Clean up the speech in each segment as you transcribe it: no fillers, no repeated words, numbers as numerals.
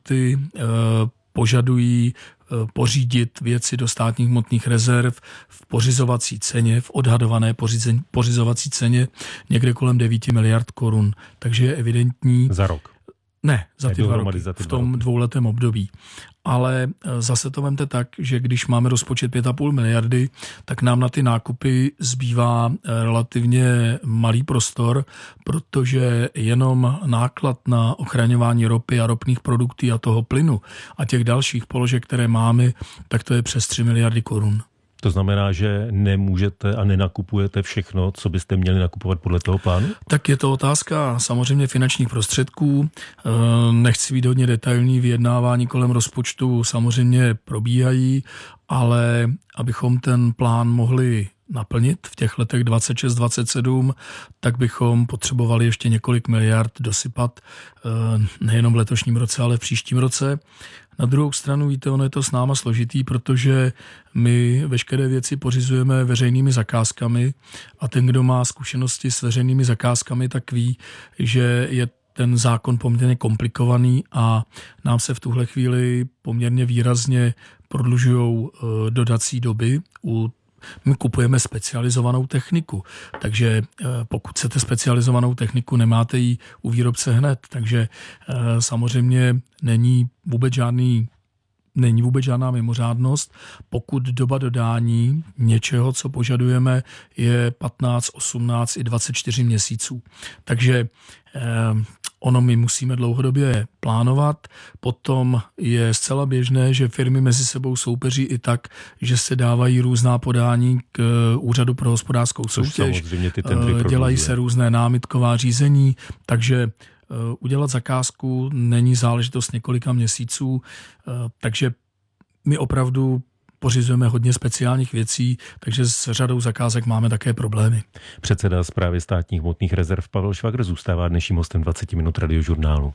státy požadují pořídit věci do státních hmotných rezerv v pořizovací ceně, v odhadované pořizovací ceně někde kolem 9 miliard korun. Takže je evidentní... Za rok? Ne, za ty 2 roky, v tom 2letém období. Ale zase to vemte tak, že když máme rozpočet 5,5 miliardy, tak nám na ty nákupy zbývá relativně malý prostor, protože jenom náklad na ochraňování ropy a ropných produktů a toho plynu a těch dalších položek, které máme, tak to je přes 3 miliardy korun. To znamená, že nemůžete a nenakupujete všechno, co byste měli nakupovat podle toho plánu? Tak je to otázka samozřejmě finančních prostředků. Nechci být hodně detailní, vyjednávání kolem rozpočtu samozřejmě probíhají, ale abychom ten plán mohli naplnit v těch letech 26-27, tak bychom potřebovali ještě několik miliard dosypat nejenom v letošním roce, ale v příštím roce. Na druhou stranu, víte, ono je to s náma složitý, protože my veškeré věci pořizujeme veřejnými zakázkami a ten, kdo má zkušenosti s veřejnými zakázkami, tak ví, že je ten zákon poměrně komplikovaný a nám se v tuhle chvíli poměrně výrazně prodlužují dodací doby. My kupujeme specializovanou techniku, takže pokud chcete specializovanou techniku, nemáte ji u výrobce hned, takže samozřejmě není vůbec žádná mimořádnost, pokud doba dodání něčeho, co požadujeme, je 15, 18 i 24 měsíců. Takže ono my musíme dlouhodobě plánovat, potom je zcela běžné, že firmy mezi sebou soupeří i tak, že se dávají různá podání k Úřadu pro hospodářskou soutěž, dělají se různé námitková řízení, takže udělat zakázku není záležitost několika měsíců, takže my opravdu pořizujeme hodně speciálních věcí, takže s řadou zakázek máme také problémy. Předseda Správy státních hmotných rezerv Pavel Švagr zůstává dnešním hostem 20 minut Radiožurnálu.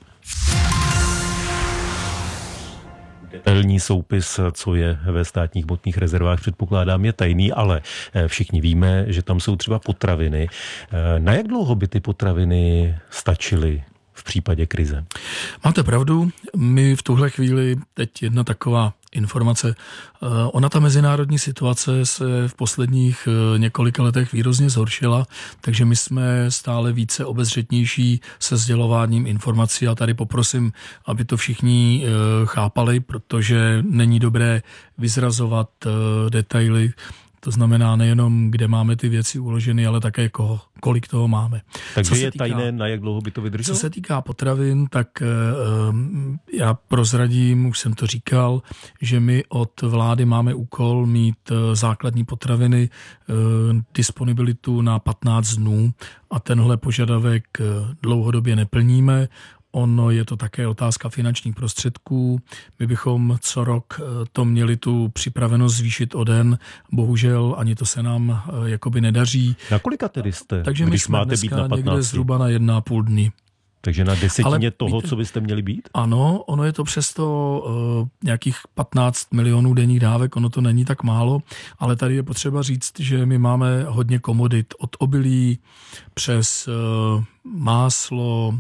Detailní soupis, co je ve státních hmotných rezervách, předpokládám, je tajný, ale všichni víme, že tam jsou třeba potraviny. Na jak dlouho by ty potraviny stačily v případě krize? Máte pravdu, my v tuhle chvíli, teď jedna taková informace, ona ta mezinárodní situace se v posledních několika letech výrazně zhoršila, takže my jsme stále více obezřetnější se sdělováním informací a tady poprosím, aby to všichni chápali, protože není dobré vyzrazovat detaily. To znamená nejenom, kde máme ty věci uloženy, ale také kolik toho máme. Takže je tajné, na jak dlouho by to vydrželo? Co se týká potravin, tak já prozradím, už jsem to říkal, že my od vlády máme úkol mít základní potraviny, disponibilitu na 15 dnů a tenhle požadavek dlouhodobě neplníme. Ono je to také otázka finančních prostředků. My bychom co rok to měli tu připravenost zvýšit o den. Bohužel ani to se nám jakoby nedaří. Na kolika tedy jste? Takže my jsme dneska někde zhruba na 1,5 dny. Takže na desetině toho, co byste měli být? Ano, ono je to přesto nějakých 15 milionů denních dávek, ono to není tak málo, ale tady je potřeba říct, že my máme hodně komodit od obilí přes máslo,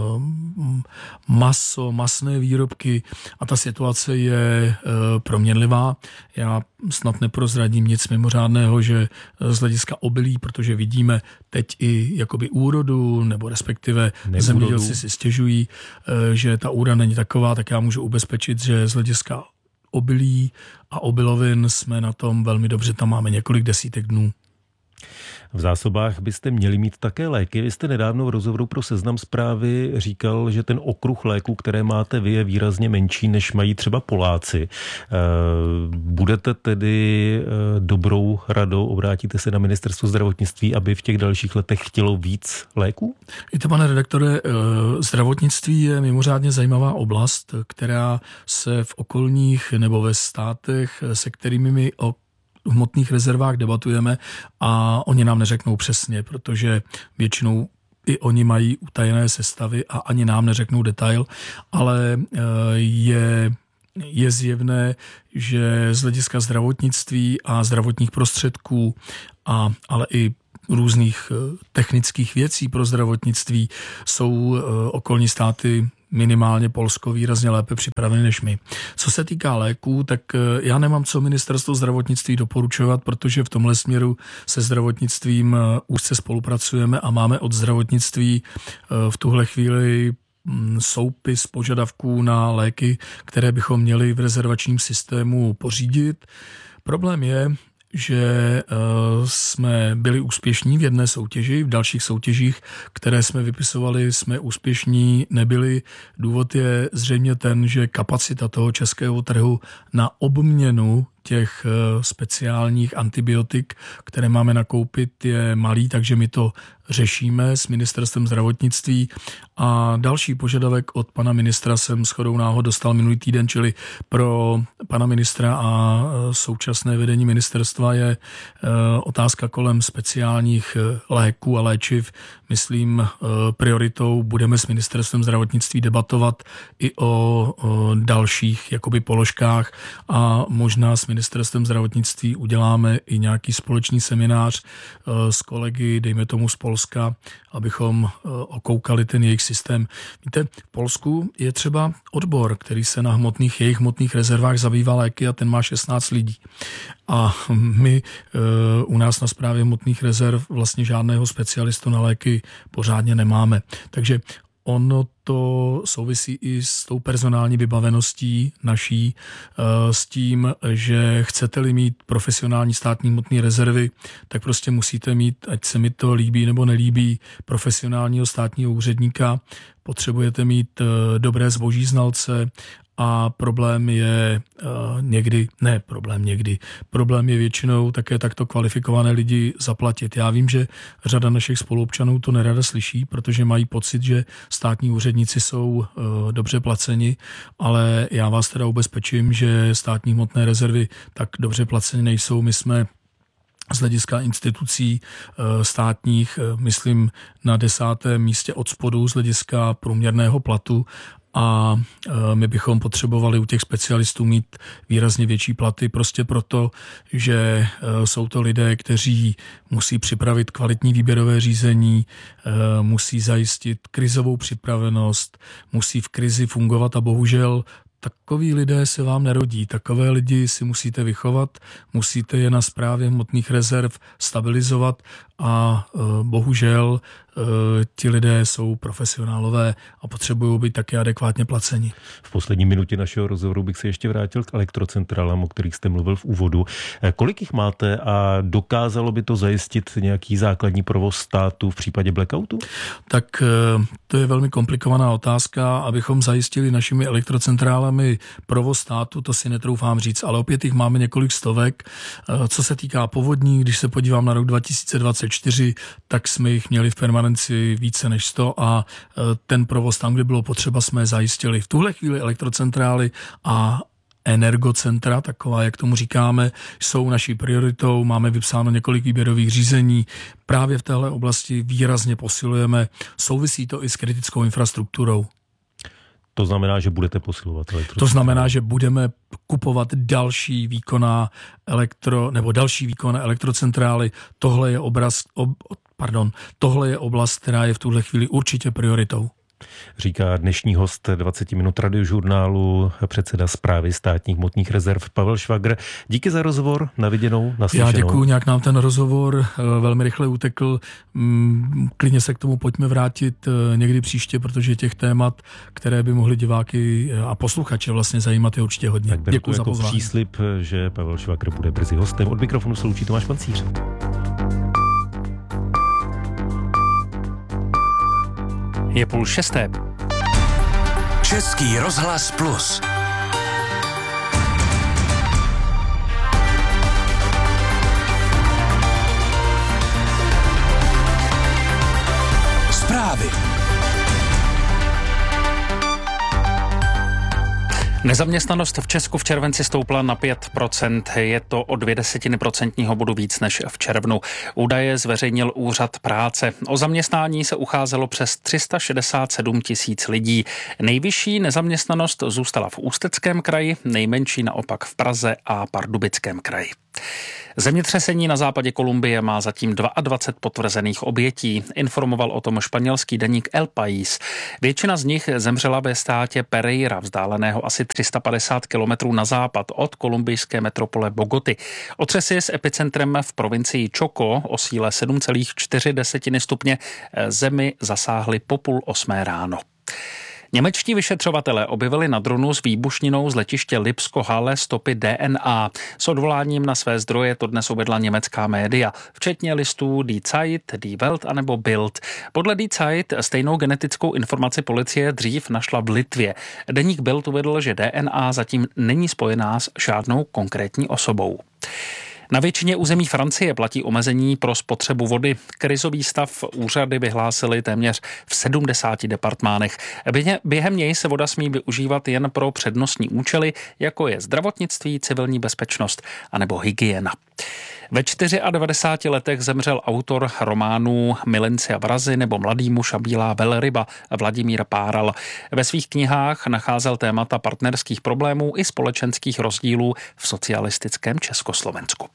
maso, masné výrobky a ta situace je proměnlivá. Já snad neprozradím nic mimořádného, že z hlediska obilí, protože vidíme teď i jakoby úrodu, nebo respektive zemědělci si stěžují, že ta úroda není taková, tak já můžu ubezpečit, že z hlediska obilí a obilovin jsme na tom velmi dobře, tam máme několik desítek dnů. V zásobách byste měli mít také léky. Vy jste nedávno v rozhovoru pro Seznam Zprávy říkal, že ten okruh léků, které máte vy, je výrazně menší, než mají třeba Poláci. Budete tedy dobrou radou, obrátíte se na ministerstvo zdravotnictví, aby v těch dalších letech chtělo víc léků? Víte, pane redaktore, zdravotnictví je mimořádně zajímavá oblast, která se v okolních nebo ve státech, se kterými my o hmotných rezervách debatujeme a oni nám neřeknou přesně, protože většinou i oni mají utajené sestavy a ani nám neřeknou detail, ale je zjevné, že z hlediska zdravotnictví a zdravotních prostředků, ale i různých technických věcí pro zdravotnictví jsou okolní státy minimálně Polsko výrazně lépe připravené než my. Co se týká léků, tak já nemám co ministerstvo zdravotnictví doporučovat, protože v tomhle směru se zdravotnictvím úzce spolupracujeme a máme od zdravotnictví v tuhle chvíli soupis požadavků na léky, které bychom měli v rezervačním systému pořídit. Problém je, že jsme byli úspěšní v jedné soutěži, v dalších soutěžích, které jsme vypisovali, jsme úspěšní nebyli. Důvod je zřejmě ten, že kapacita toho českého trhu na obměnu těch speciálních antibiotik, které máme nakoupit, je malý, takže my to řešíme s ministerstvem zdravotnictví. A další požadavek od pana ministra jsem shodou náhod dostal minulý týden, čili pro pana ministra a současné vedení ministerstva je otázka kolem speciálních léků a léčiv. Myslím, prioritou budeme s ministerstvem zdravotnictví debatovat i o dalších jakoby položkách a možná s ministerstvem zdravotnictví uděláme i nějaký společný seminář s kolegy, dejme tomu z Polska, abychom okoukali ten jejich systém. Víte, v Polsku je třeba odbor, který se na jejich hmotných rezervách zabývá léky a ten má 16 lidí. A my u nás na správě hmotných rezerv vlastně žádného specialistu na léky pořádně nemáme. Takže ono to souvisí i s tou personální vybaveností naší, s tím, že chcete-li mít profesionální státní hmotné rezervy, tak prostě musíte mít, ať se mi to líbí nebo nelíbí, profesionálního státního úředníka, potřebujete mít dobré zboží znalce a problém je problém je většinou také takto kvalifikované lidi zaplatit. Já vím, že řada našich spoluobčanů to nerada slyší, protože mají pocit, že státní úředníci jsou dobře placeni, ale já vás teda ubezpečím, že státní hmotné rezervy tak dobře placeni nejsou. My jsme z hlediska institucí státních, myslím, na 10. místě od spodu z hlediska průměrného platu a my bychom potřebovali u těch specialistů mít výrazně větší platy prostě proto, že jsou to lidé, kteří musí připravit kvalitní výběrové řízení, musí zajistit krizovou připravenost, musí v krizi fungovat a bohužel takoví lidé se vám nerodí. Takové lidi si musíte vychovat, musíte je na správě hmotných rezerv stabilizovat a bohužel ti lidé jsou profesionálové a potřebují být také adekvátně placeni. V poslední minutě našeho rozhovoru bych se ještě vrátil k elektrocentrálám, o kterých jste mluvil v úvodu. Kolik jich máte a dokázalo by to zajistit nějaký základní provoz státu v případě blackoutu? Tak to je velmi komplikovaná otázka. Abychom zajistili našimi elektrocentrálami provoz státu, to si netroufám říct, ale opět jich máme několik stovek. Co se týká povodní, když se podívám na rok 2024, tak jsme jich měli v permanenci více než 100 a ten provoz tam, kde bylo potřeba, jsme zajistili. V tuhle chvíli elektrocentrály a energocentra, taková, jak tomu říkáme, jsou naší prioritou. Máme vypsáno několik výběrových řízení. Právě v téhle oblasti výrazně posilujeme. Souvisí to i s kritickou infrastrukturou. To znamená, že budete posilovat elektrocentrál. To znamená, že budeme kupovat další výkonné elektrocentrály. Tohle je oblast, která je v tuhle chvíli určitě prioritou. Říká dnešní host 20 minut radiožurnálu, předseda Správy státních hmotných rezerv Pavel Švagr. Díky za rozhovor, na viděnou, naslyšenou. Já děkuju, nějak nám ten rozhovor velmi rychle utekl. Klidně se k tomu pojďme vrátit někdy příště, protože těch témat, které by mohly diváky a posluchače vlastně zajímat, je určitě hodně. Děkuji za pozvání. Příslib, že Pavel Švagr bude brzy hostem. Od mikrofonu se loučí Tomáš Pancíř. Je 5:30. Český rozhlas Plus. Zprávy. Nezaměstnanost v Česku v červenci stoupla na 5%. Je to o 0,2 procentního bodu víc než v červnu. Údaje zveřejnil Úřad práce. O zaměstnání se ucházelo přes 367 000 lidí. Nejvyšší nezaměstnanost zůstala v Ústeckém kraji, nejmenší naopak v Praze a Pardubickém kraji. Zemětřesení na západě Kolumbie má zatím 22 potvrzených obětí. Informoval o tom španělský deník El País. Většina z nich zemřela ve státě Pereira, vzdáleného asi 350 kilometrů na západ od kolumbijské metropole Bogoty. Otřesy s epicentrem v provincii Chocó o síle 7,4 stupně zemi zasáhly po 7:30 ráno. Němečtí vyšetřovatelé objevili na dronu s výbušninou z letiště Lipsko-Halle stopy DNA. S odvoláním na své zdroje to dnes uvedla německá média, včetně listů Die Zeit, Die Welt anebo Bild. Podle Die Zeit stejnou genetickou informaci policie dřív našla v Litvě. Deník Bild uvedl, že DNA zatím není spojená s žádnou konkrétní osobou. Na většině území Francie platí omezení pro spotřebu vody. Krizový stav úřady vyhlásily téměř v 70 departmánech. Během něj se voda smí využívat jen pro přednostní účely, jako je zdravotnictví, civilní bezpečnost anebo hygiena. Ve 94 letech zemřel autor románů Milenci a vrazi nebo Mladý muž a bílá velryba Vladimír Páral. Ve svých knihách nacházel témata partnerských problémů i společenských rozdílů v socialistickém Československu.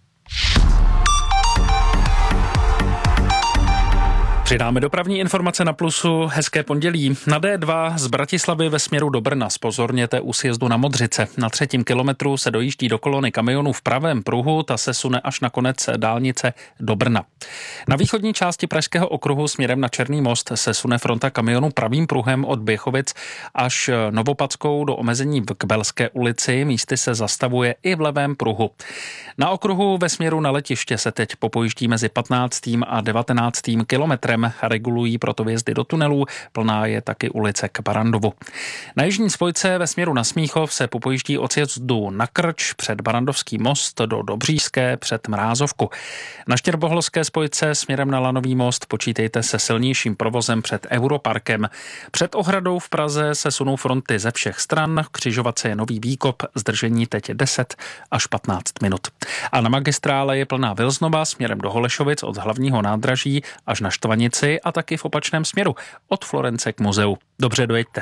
Přidáme dopravní informace na Plusu. Hezké pondělí. Na D2 z Bratislavy ve směru do Brna zpozorněte u sjezdu na Modřice. Na 3. kilometru se dojíždí do kolony kamionů v pravém pruhu, ta se sune až na konec dálnice do Brna. Na východní části Pražského okruhu směrem na Černý most se sune fronta kamionů pravým pruhem od Běchovic až Novopadskou do omezení v Kbelské ulici. Místy se zastavuje i v levém pruhu. Na okruhu ve směru na letiště se teď popojíždí mezi 15. a 19. kilometrem. Regulují proto vjezdy do tunelů, plná je taky ulice k Barandovu. Na jižní spojce ve směru na Smíchov se popojíždí od sjezdu na Krč před Barandovský most do Dobříšské před Mrázovku. Na Štěrboholské spojce směrem na Lanový most počítejte se silnějším provozem před Europarkem. Před Ohradou v Praze se sunou fronty ze všech stran, křižovatce je Nový Výkop, zdržení teď je 10 až 15 minut. A na magistrále je plná Vilznova směrem do Holešovic od hlavního nádraží až na Štvanici a taky v opačném směru od Florence k muzeu. Dobře dojeďte.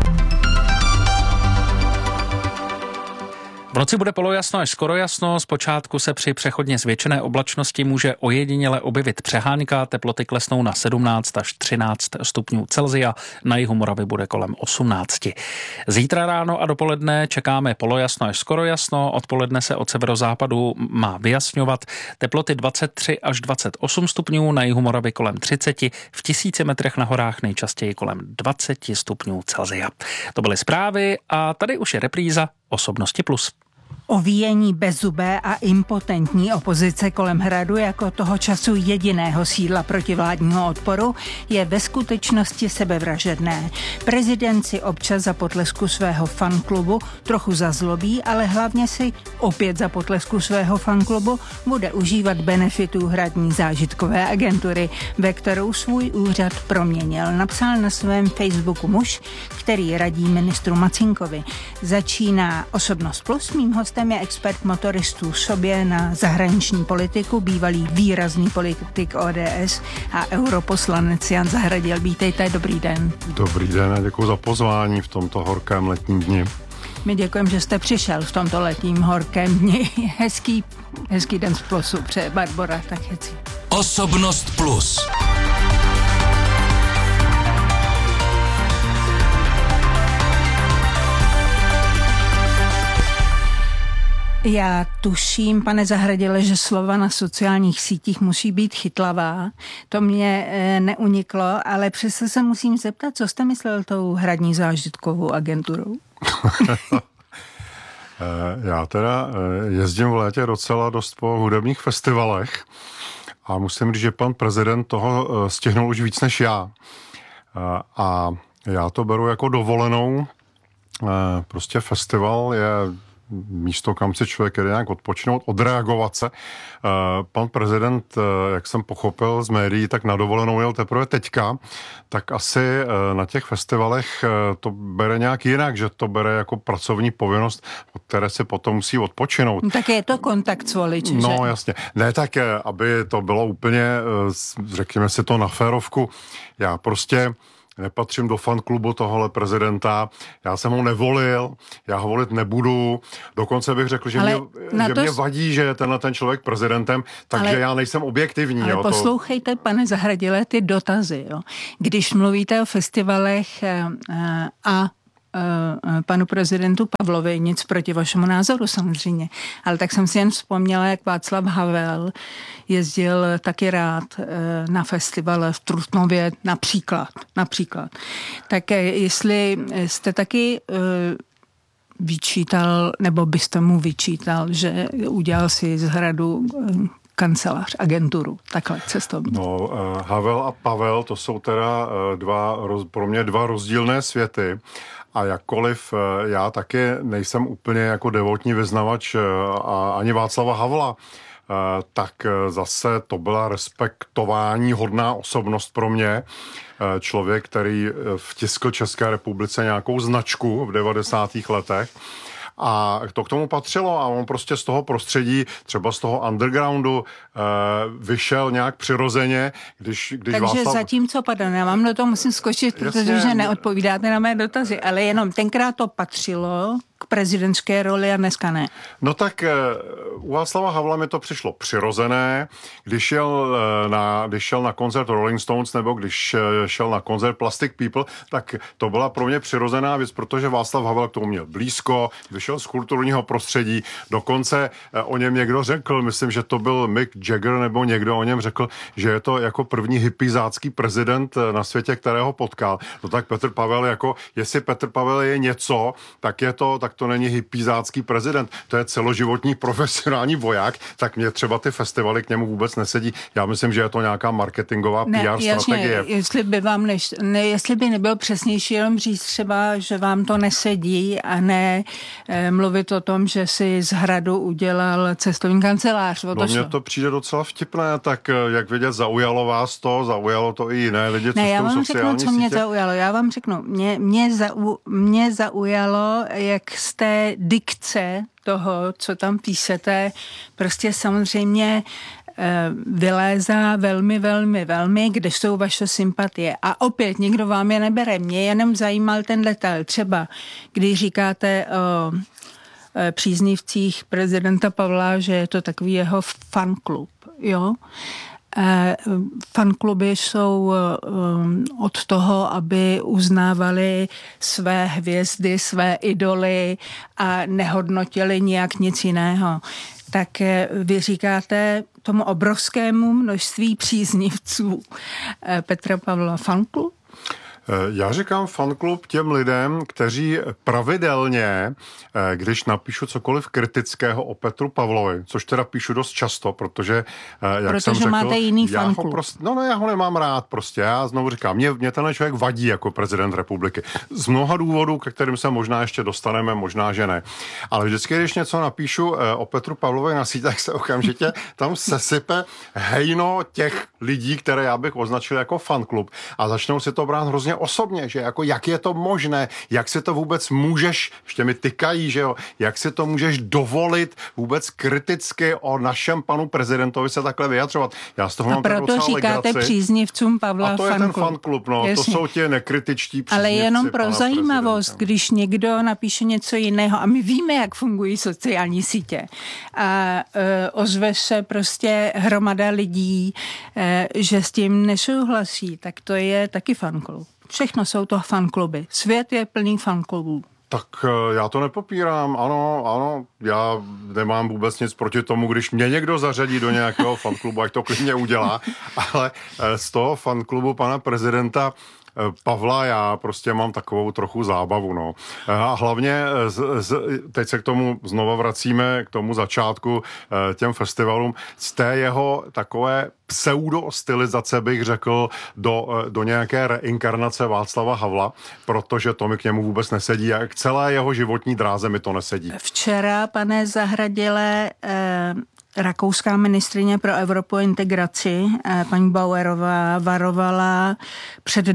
V noci bude polojasno až skoro jasno, zpočátku se při přechodně zvětšené oblačnosti může ojediněle objevit přehánka, teploty klesnou na 17 až 13 stupňů Celsia, na jihu Moravy bude kolem 18. Zítra ráno a dopoledne čekáme polojasno až skoro jasno, odpoledne se od severozápadu má vyjasňovat, teploty 23 až 28 stupňů, na jihu Moravy kolem 30, v 1000 metrech na horách nejčastěji kolem 20 stupňů Celsia. To byly zprávy a tady už je repríza Osobnosti plus. Ovíjení bezzubé a impotentní opozice kolem hradu jako toho času jediného sídla protivládního odporu je ve skutečnosti sebevražedné. Prezident si občas za potlesku svého fanklubu trochu zazlobí, ale hlavně si opět za potlesku svého fanklubu bude užívat benefitů hradní zážitkové agentury, ve kterou svůj úřad proměnil. Napsal na svém Facebooku muž, který radí ministru Macinkovi. Začíná Osobnost plus, mým hostem je expert motoristů sobě na zahraniční politiku, bývalý výrazný politik ODS a europoslanec Jan Zahradil. Vítejte, dobrý den. Dobrý den a děkuji za pozvání v tomto horkém letním dni. My děkujeme, že jste přišel v tomto letním horkém dni. Hezký den z Plusu, přeje Barbora Tacheci. Osobnost plus. Já tuším, pane Zahradile, že slova na sociálních sítích musí být chytlavá. To mě neuniklo, ale přesto se musím zeptat, co jste myslel tou hradní zážitkovou agenturou? Já teda jezdím v létě docela dost po hudebních festivalech a musím říct, že pan prezident toho stihnul už víc než já. A já to beru jako dovolenou. Prostě festival je místo, kam si člověk jde nějak odpočinout, odreagovat se. Pan prezident, jak jsem pochopil z médií, tak na dovolenou jel teprve teďka, tak asi na těch festivalech to bere nějak jinak, že to bere jako pracovní povinnost, od které se potom musí odpočinout. Tak je to kontakt s voliči, že? No jasně. Ne tak, aby to bylo úplně, řekněme si to na férovku. Já prostě nepatřím do fanklubu tohohle prezidenta, já jsem ho nevolil, já ho volit nebudu, dokonce bych řekl, že mě vadí, že je ten člověk prezidentem, takže já nejsem objektivní. Ale poslouchejte, pane Zahradile, ty dotazy. Jo. Když mluvíte o festivalech a panu prezidentu Pavlovi, nic proti vašemu názoru samozřejmě, ale tak jsem si jen vzpomněla, jak Václav Havel jezdil taky rád na festivale v Trutnově například. Tak jestli jste taky vyčítal, nebo byste mu vyčítal, že udělal si z Hradu kancelář, agenturu, takhle cestovní. No, Havel a Pavel, to jsou teda pro mě dva rozdílné světy. A jakkoliv já taky nejsem úplně jako devotní vyznavač ani Václava Havla, tak zase to byla respektování hodná osobnost pro mě. Člověk, který vtiskl České republice nějakou značku v 90. letech. A to k tomu patřilo a on prostě z toho prostředí, třeba z toho undergroundu, vyšel nějak přirozeně, když Takže Václav... zatímco, pardon, já vám do toho musím skočit, protože neodpovídáte na mé dotazy, ale jenom tenkrát to patřilo k prezidentské roli a dneska ne. No tak u Václava Havla mi to přišlo přirozené, když šel na koncert Rolling Stones nebo když šel na koncert Plastic People, tak to byla pro mě přirozená věc, protože Václav Havel k tomu měl blízko, vyšel z kulturního prostředí, dokonce o něm někdo řekl, myslím, že to byl Mick Jagger nebo někdo o něm řekl, že je to jako první hippizácký prezident na světě, kterého potkal. No tak Petr Pavel, jako jestli Petr Pavel je něco, tak to není hippizácký prezident, to je celoživotní profesionální voják, tak mě třeba ty festivaly k němu vůbec nesedí. Já myslím, že je to nějaká marketingová PR strategie. Jestli by nebyl přesnější, jenom říct třeba, že vám to nesedí a ne mluvit o tom, že si z Hradu udělal cestovní kancelář. No mně to přijde docela vtipné, tak jak vidět, zaujalo to i jiné lidi, co já vám řeknu, co mě zaujalo. Já vám řeknu, mě zaujalo, jak z té dikce toho, co tam píšete, prostě samozřejmě vylézá velmi, kde jsou vaše sympatie. A opět nikdo vám je nebere. Mě jenom zajímal ten detail. Třeba, když říkáte o příznivcích prezidenta Pavla, že je to takový jeho fanklub, jo? Fankluby jsou od toho, aby uznávali své hvězdy, své idoly a nehodnotili nijak nic jiného. Tak vy říkáte tomu obrovskému množství příznivců Petra Pavla fanklub? Já říkám fanklub těm lidem, kteří pravidelně, když napíšu cokoliv kritického o Petru Pavlovi, což teda píšu dost často, protože jsem řekl, máte jiný fanklub. Já ho nemám rád prostě. Já znovu říkám, mě tenhle člověk vadí jako prezident republiky. Z mnoha důvodů, ke kterým se možná ještě dostaneme, možná, že ne. Ale vždycky, když něco napíšu o Petru Pavlovi na sítích, se okamžitě tam sesype hejno těch lidí, které já bych označil jako fanklub a začnou si to brát hrozně osobně, že jako jak je to možné, jak si to vůbec můžeš, ještě mi tykají, že jo, jak si to můžeš dovolit vůbec kriticky o našem panu prezidentovi se takhle vyjadřovat. Já z toho mám proto docela říkáte legraci. Příznivcům Pavla a to fanklub. Je ten fanklub, no, Jasně. to jsou ti nekritičtí příznivci. Ale jenom pro zajímavost, prezidenta. když někdo napíše něco jiného a my víme, jak fungují sociální sítě a ozve se prostě hromada lidí, že s tím nesouhlasí, tak to je taky fanklub. Všechno jsou to fankluby. Svět je plný fanklubů. Tak já to nepopírám, ano, já nemám vůbec nic proti tomu, když mě někdo zařadí do nějakého fanklubu, ať to klidně udělá, ale z toho fanklubu pana prezidenta Pavla já prostě mám takovou trochu zábavu, no. A hlavně teď se k tomu znova vracíme, k tomu začátku, těm festivalům, z té jeho takové pseudo-stylizace bych řekl do nějaké reinkarnace Václava Havla, protože to mi k němu vůbec nesedí a k celé jeho životní dráze mi to nesedí. Včera, pane Zahradile, rakouská ministryně pro Evropu a integraci, paní Bauerová, varovala před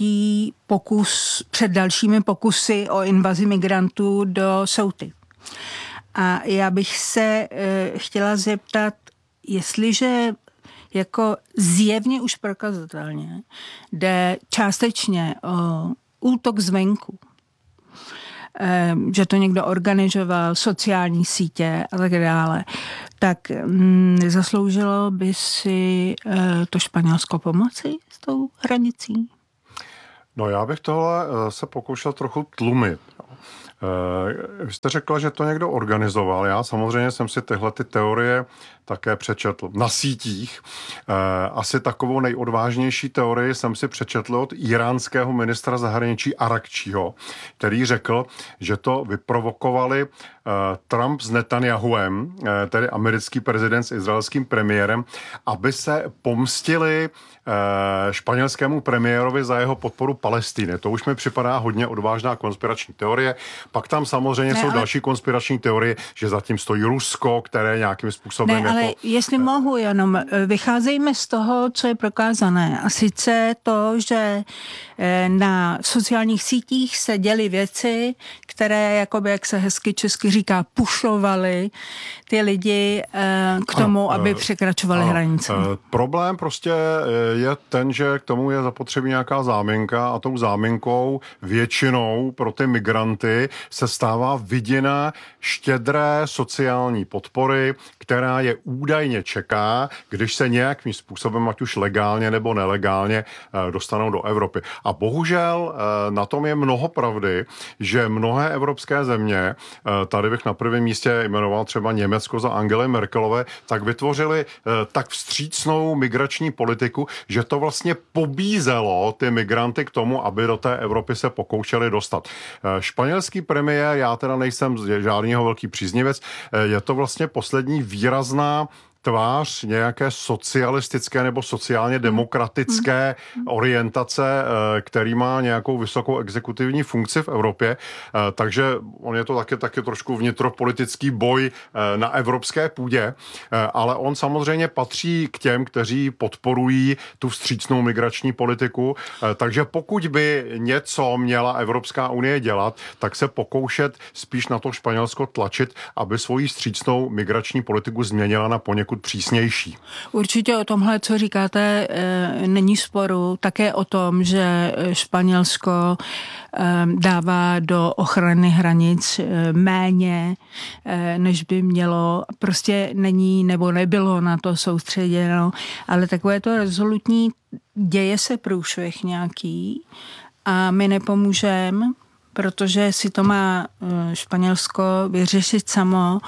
dalšími pokusy o invazi migrantů do Ceuty. A já bych se chtěla zeptat, jestliže jako zjevně už prokazatelně jde částečně o útok zvenku. Že to někdo organizoval, sociální sítě a tak dále, tak zasloužilo by si to Španělsko pomoci s tou hranicí? No já bych tohle se pokoušel trochu tlumit. Vy jste řekla, že to někdo organizoval. Já samozřejmě jsem si tyhle ty teorie také přečetl na sítích. Asi takovou nejodvážnější teorii jsem si přečetl od iránského ministra zahraničí Arakčího, který řekl, že to vyprovokovali Trump s Netanyahuem, tedy americký prezident s izraelským premiérem, aby se pomstili španělskému premiérovi za jeho podporu Palestiny. To už mi připadá hodně odvážná konspirační teorie. Pak tam samozřejmě jsou další konspirační teorie, že zatím stojí Rusko, které nějakým způsobem... Ale jestli mohu, jenom vycházejme z toho, co je prokázané. A sice to, že na sociálních sítích se děly věci, které, jakoby, jak se hezky česky říká, pušovaly ty lidi k tomu, aby překračovali hranice. Problém prostě je ten, že k tomu je zapotřebí nějaká záminka a tou záminkou většinou pro ty migranty se stává vidina štědré sociální podpory, která je údajně čeká, když se nějakým způsobem, ať už legálně nebo nelegálně, dostanou do Evropy. A bohužel na tom je mnoho pravdy, že mnohé evropské země, tady bych na prvním místě jmenoval třeba Německo za Angely Merkelové, tak vytvořili tak vstřícnou migrační politiku, že to vlastně pobízelo ty migranty k tomu, aby do té Evropy se pokoušeli dostat. Španělský premiér, já teda nejsem žádnýho velký příznivec, je to vlastně poslední výrazná tvář nějaké socialistické nebo sociálně demokratické orientace, který má nějakou vysokou exekutivní funkci v Evropě. Takže on je to taky trošku vnitropolitický boj na evropské půdě, ale on samozřejmě patří k těm, kteří podporují tu vstřícnou migrační politiku. Takže pokud by něco měla Evropská unie dělat, tak se pokoušet spíš na to Španělsko tlačit, aby svoji vstřícnou migrační politiku změnila na poněkud přísnější. Určitě o tomhle, co říkáte, není sporu. Také o tom, že Španělsko dává do ochrany hranic méně, než by mělo. Prostě není nebo nebylo na to soustředěno. Ale takové to rezolutní, děje se průšvih nějaký a my nepomůžeme, protože si to má Španělsko vyřešit samo.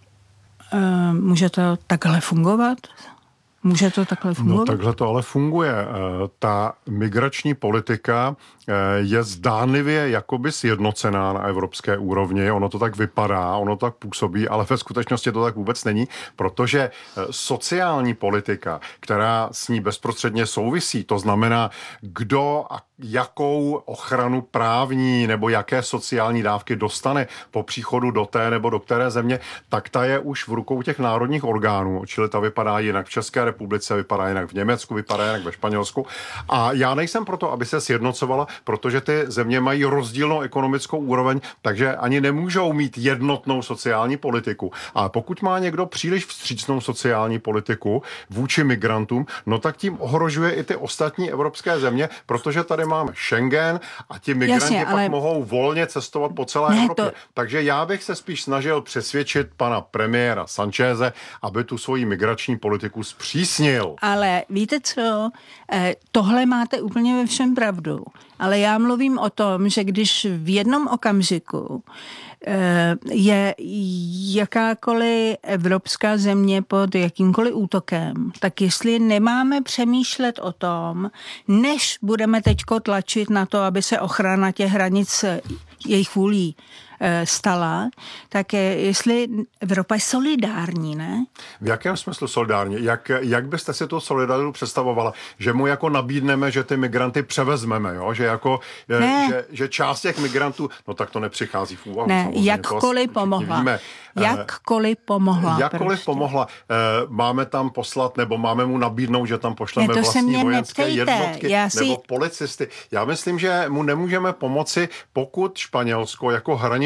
Může to takhle fungovat? Může to takhle fungovat? No takhle to ale funguje. Ta migrační politika je zdánlivě jakoby sjednocená na evropské úrovni. Ono to tak vypadá, ono tak působí, ale ve skutečnosti to tak vůbec není, protože sociální politika, která s ní bezprostředně souvisí, to znamená, kdo a jakou ochranu právní nebo jaké sociální dávky dostane po příchodu do té nebo do které země, tak ta je už v rukou těch národních orgánů. Čili ta vypadá jinak v České republice, vypadá jinak v Německu, vypadá jinak ve Španělsku. A já nejsem proto, aby se sjednocovala, protože ty země mají rozdílnou ekonomickou úroveň, takže ani nemůžou mít jednotnou sociální politiku. A pokud má někdo příliš vstřícnou sociální politiku vůči migrantům, no tak tím ohrožuje i ty ostatní evropské země, protože tady máme Schengen a ti migranti pak mohou volně cestovat po celé Evropě. Takže já bych se spíš snažil přesvědčit pana premiéra Sancheze, aby tu svoji migrační politiku zpřísnil. Ale víte co? Tohle máte úplně ve všem pravdu. Ale já mluvím o tom, že když v jednom okamžiku je jakákoliv evropská země pod jakýmkoliv útokem, tak jestli nemáme přemýšlet o tom, než budeme teďko tlačit na to, aby se ochrana těch hranic jejich vůlí stala, tak jestli Evropa je solidární, ne? V jakém smyslu solidární? Jak byste si tu solidaritu představovala? Že mu jako nabídneme, že ty migranty převezmeme, jo? Že jako, že část těch migrantů, no tak to nepřichází v úvahu. Ne, jakkoliv pomohla. Jakkoliv pomohla. Jakkoliv pomohla. Máme tam poslat, nebo máme mu nabídnout, že tam pošleme vlastní vojenské jednotky nebo policisty. Já myslím, že mu nemůžeme pomoci, pokud Španělsko jako hraniční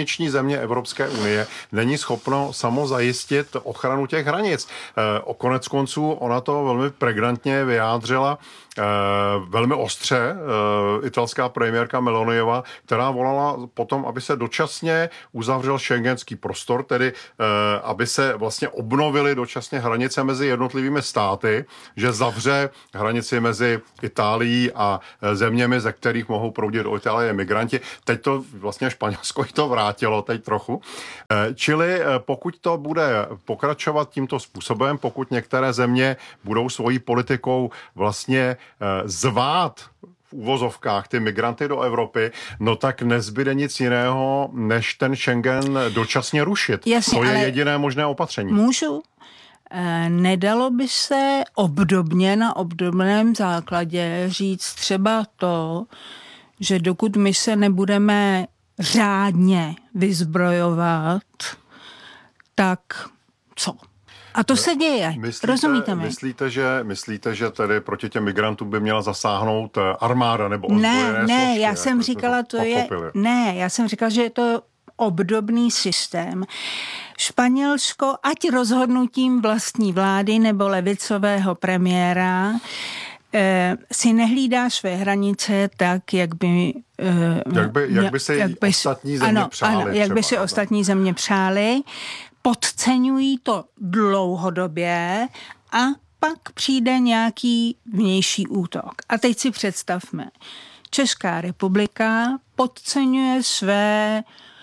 hraniční země Evropské unie není schopno samo zajistit ochranu těch hranic. O konec konců ona to velmi pregnantně vyjádřila velmi ostře italská premiérka Meloniová, která volala potom, aby se dočasně uzavřel schengenský prostor, tedy aby se vlastně obnovily dočasně hranice mezi jednotlivými státy, že zavře hranici mezi Itálií a zeměmi, ze kterých mohou proudit do Itálie migranti. Teď to vlastně Španělsko i to vrátilo teď trochu. Čili pokud to bude pokračovat tímto způsobem, pokud některé země budou svojí politikou vlastně zvát v uvozovkách ty migranty do Evropy, no tak nezbyde nic jiného, než ten Schengen dočasně rušit. Jasně, to je jediné možné opatření. Můžu? Nedalo by se obdobně na obdobném základě říct třeba to, že dokud my se nebudeme řádně vyzbrojovat, tak co? A to se děje. Rozumíte mi? Myslíte, že tedy proti těm migrantům by měla zasáhnout armáda nebo ozbrojené složky? Ne, já jsem říkala, já jsem říkala, že je to obdobný systém. Španělsko, ať rozhodnutím vlastní vlády nebo levicového premiéra, si nehlídá své hranice tak, jak by si ostatní země přáli. Ano, jak by si ostatní země přáli. Podceňují to dlouhodobě a pak přijde nějaký vnější útok. A teď si představme, Česká republika podceňuje své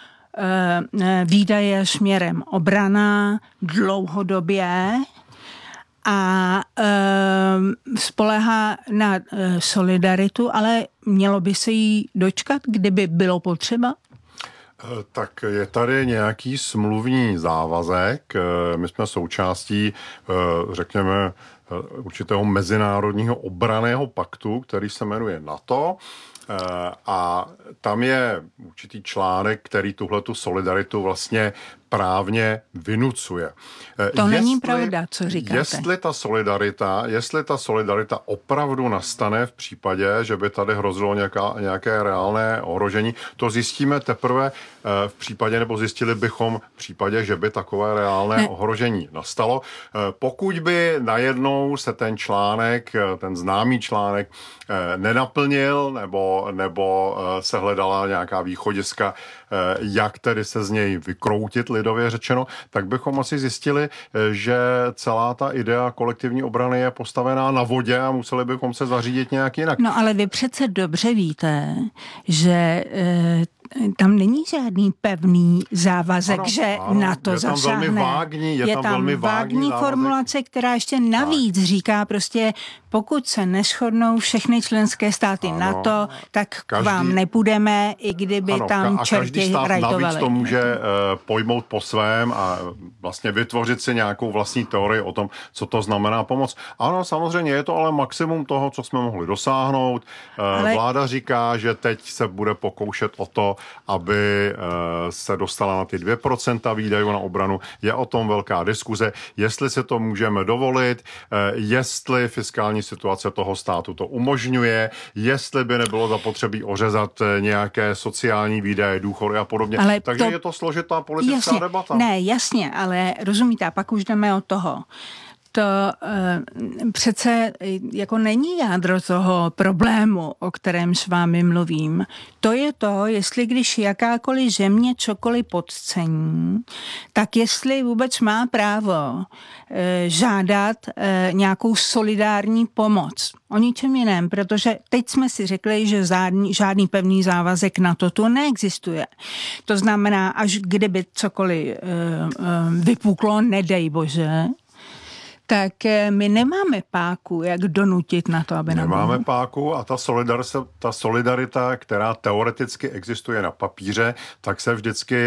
výdaje směrem obrana dlouhodobě a spolehá na solidaritu, ale mělo by se jí dočkat, kdyby bylo potřeba? Tak je tady nějaký smluvní závazek. My jsme součástí, řekněme, určitého mezinárodního obranného paktu, který se jmenuje NATO. A tam je určitý článek, který tuhletu solidaritu vlastně právně vynucuje. To není pravda, co říkáte. Jestli ta solidarita opravdu nastane v případě, že by tady hrozilo nějaké reálné ohrožení, to zjistíme teprve v případě, nebo zjistili bychom v případě, že by takové reálné ohrožení nastalo. Pokud by najednou se ten článek, ten známý článek nenaplnil, nebo se hledala nějaká východiska, jak tedy se z něj vykroutit, lidově řečeno, tak bychom asi zjistili, že celá ta idea kolektivní obrany je postavená na vodě a museli bychom se zařídit nějak jinak. No ale vy přece dobře víte, že tam není žádný pevný závazek, že NATO zasáhne. Je tam velmi vágní formulace, která ještě navíc říká prostě, pokud se neshodnou všechny členské státy NATO, tak k vám nepůjdeme, i kdyby tam čerti rajtovali. Navíc to může pojmout po svém a vlastně vytvořit si nějakou vlastní teorii o tom, co to znamená pomoc. Ano, samozřejmě je to ale maximum toho, co jsme mohli dosáhnout. Vláda říká, že teď se bude pokoušet o to, aby se dostala na ty 2% výdajů na obranu. Je o tom velká diskuze, jestli se to můžeme dovolit, jestli fiskální situace toho státu to umožňuje, jestli by nebylo zapotřebí ořezat nějaké sociální výdaje, důchody a podobně. Takže je to složitá politická debata. Ne, jasně, ale rozumíte, pak už jdeme od toho. To přece jako není jádro toho problému, o kterém s vámi mluvím. To je to, jestli když jakákoliv země cokoliv podcení, tak jestli vůbec má právo žádat nějakou solidární pomoc. O ničem jiném, protože teď jsme si řekli, že žádný pevný závazek na to tu neexistuje. To znamená, až kdyby cokoliv vypuklo, nedej bože, tak my nemáme páku, jak donutit na to, aby nemáme páku a ta solidarita, která teoreticky existuje na papíře, tak se vždycky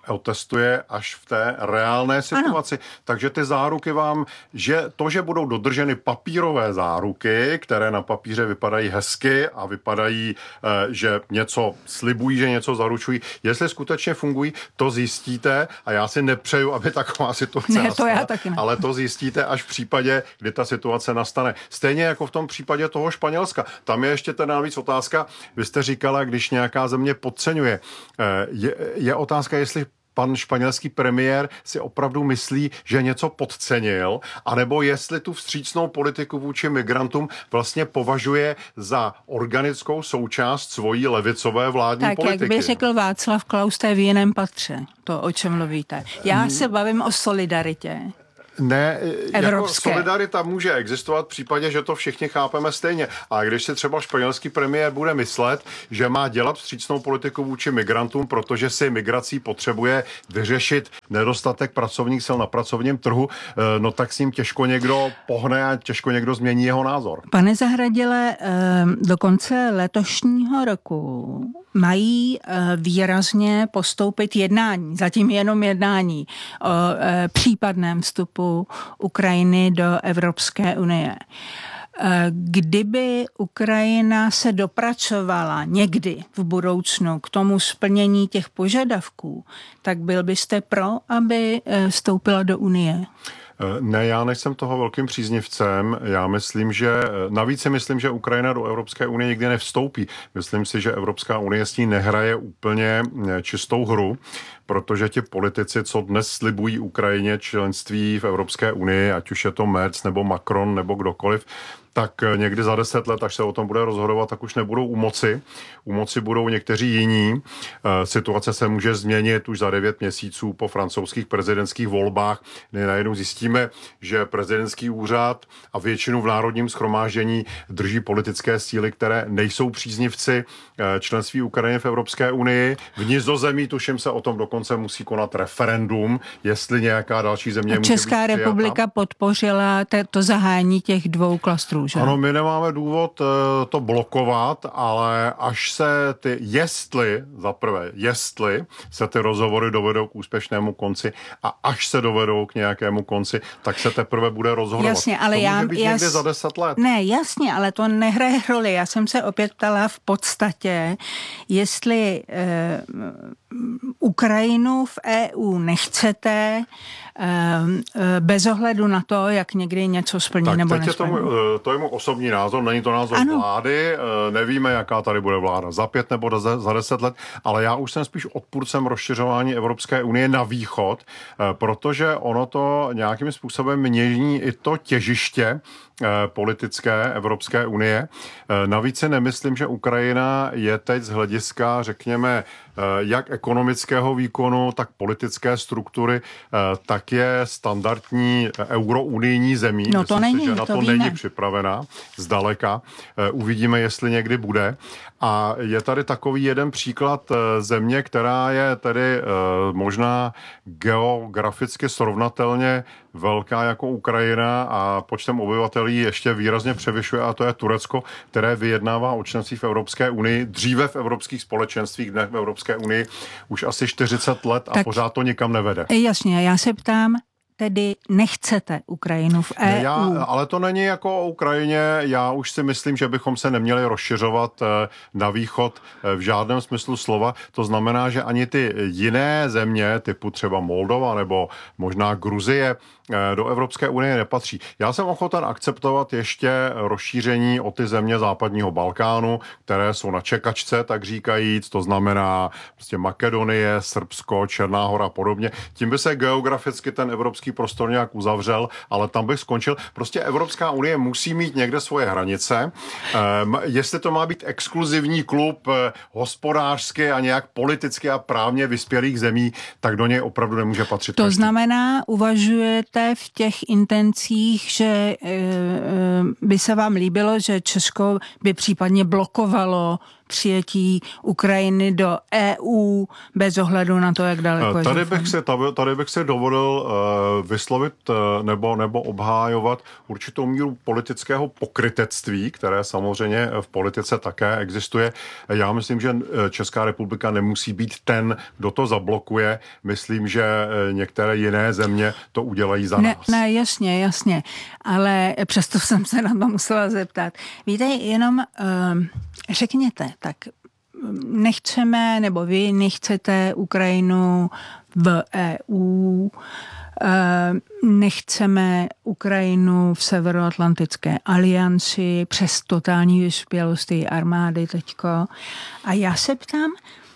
otestuje až v té reálné situaci. Ano. Takže ty záruky vám, že budou dodrženy papírové záruky, které na papíře vypadají hezky a vypadají, že něco slibují, že něco zaručují. Jestli skutečně fungují, to zjistíte a já si nepřeju, aby taková situace nastala, ale to zjistíte až v případě, kdy ta situace nastane. Stejně jako v tom případě toho Španělska. Tam je ještě teda navíc otázka, vy jste říkala, když nějaká země podceňuje. Je otázka, jestli pan španělský premiér si opravdu myslí, že něco podcenil, anebo jestli tu vstřícnou politiku vůči migrantům vlastně považuje za organickou součást svojí levicové vládní politiky. Tak, jak by řekl Václav Klaus, to je v jiném patře, to, o čem mluvíte. Já se bavím o solidaritě. Ne, jako solidarita může existovat v případě, že to všichni chápeme stejně. A když si třeba španělský premiér bude myslet, že má dělat vstřícnou politiku vůči migrantům, protože si migrací potřebuje vyřešit nedostatek pracovních sil na pracovním trhu, no tak s ním těžko někdo pohne a těžko někdo změní jeho názor. Pane Zahradile, do konce letošního roku mají výrazně postoupit jednání, zatím jenom jednání o případném vstupu Ukrajiny do Evropské unie. Kdyby Ukrajina se dopracovala někdy v budoucnu k tomu splnění těch požadavků, tak byl byste pro, aby vstoupila do Unie? Ne, já nejsem toho velkým příznivcem. Já myslím, navíc si myslím, že Ukrajina do Evropské unie nikdy nevstoupí. Myslím si, že Evropská unie s ní nehraje úplně čistou hru, protože ti politici, co dnes slibují Ukrajině členství v Evropské unii, ať už je to Merz nebo Macron nebo kdokoliv, tak někdy za 10 let, až se o tom bude rozhodovat, tak už nebudou u moci. U moci budou někteří jiní. Situace se může změnit už za 9 měsíců po francouzských prezidentských volbách, kdy najednou zjistíme, že prezidentský úřad a většinu v národním shromáždění drží politické síly, které nejsou příznivci členství Ukrajiny v Evropské unii. V Nizozemí, tuším, se o tom dokonce musí konat referendum, jestli nějaká další země může být Česká republika podpořila to zahájení těch 2 klastrů. Že? Ano, my nemáme důvod to blokovat, ale až se jestli se ty rozhovory dovedou k úspěšnému konci a až se dovedou k nějakému konci, tak se teprve bude rozhodovat. Jasně, ale to může být někde za 10 let. Ne, jasně, ale to nehraje roli. Já jsem se opět ptala v podstatě, jestli Ukrajinu v EU nechcete bez ohledu na to, jak někdy něco splní tak nebo nesplní. To je můj osobní názor, není to názor vlády, nevíme, jaká tady bude vláda za 5 nebo za 10 let, ale já už jsem spíš odpůrcem rozšiřování Evropské unie na východ, protože ono to nějakým způsobem mění i to těžiště politické Evropské unie. Navíc si nemyslím, že Ukrajina je teď z hlediska, řekněme, jak ekonomického výkonu, tak politické struktury, tak je standardní eurounijní zemí. No to není, že na to není připravená zdaleka. Uvidíme, jestli někdy bude. A je tady takový jeden příklad země, která je tedy možná geograficky srovnatelně velká jako Ukrajina a počtem obyvatel ještě výrazně převyšuje, a to je Turecko, které vyjednává o členství v Evropské unii, dříve v evropských společenstvích, dnes v Evropské unii už asi 40 let a tak pořád to nikam nevede. Jasně, já se ptám, tedy nechcete Ukrajinu v EU. Ale to není jako o Ukrajině. Já už si myslím, že bychom se neměli rozšiřovat na východ v žádném smyslu slova. To znamená, že ani ty jiné země, typu třeba Moldova nebo možná Gruzie, do Evropské unie nepatří. Já jsem ochoten akceptovat ještě rozšíření o ty země západního Balkánu, které jsou na čekačce, tak říkajíc, to znamená prostě Makedonie, Srbsko, Černá Hora a podobně. Tím by se geograficky ten evropský prostor nějak uzavřel, ale tam bych skončil. Prostě Evropská unie musí mít někde svoje hranice. Jestli to má být exkluzivní klub hospodářsky a nějak politicky a právně vyspělých zemí, tak do něj opravdu nemůže patřit. To znamená, uvažujete v těch intencích, že by se vám líbilo, že Česko by případně blokovalo přijetí Ukrajiny do EU bez ohledu na to, jak daleko Tady bych si dovolil vyslovit nebo obhájovat určitou míru politického pokrytectví, které samozřejmě v politice také existuje. Já myslím, že Česká republika nemusí být ten, kdo to zablokuje. Myslím, že některé jiné země to udělají za nás. Ne, jasně, ale přesto jsem se na to musela zeptat. Víte, jenom řekněte, tak nechceme, nebo vy nechcete Ukrajinu v EU, nechceme Ukrajinu v Severoatlantické alianci přes totální vyspělost její armády teďko. A já se ptám,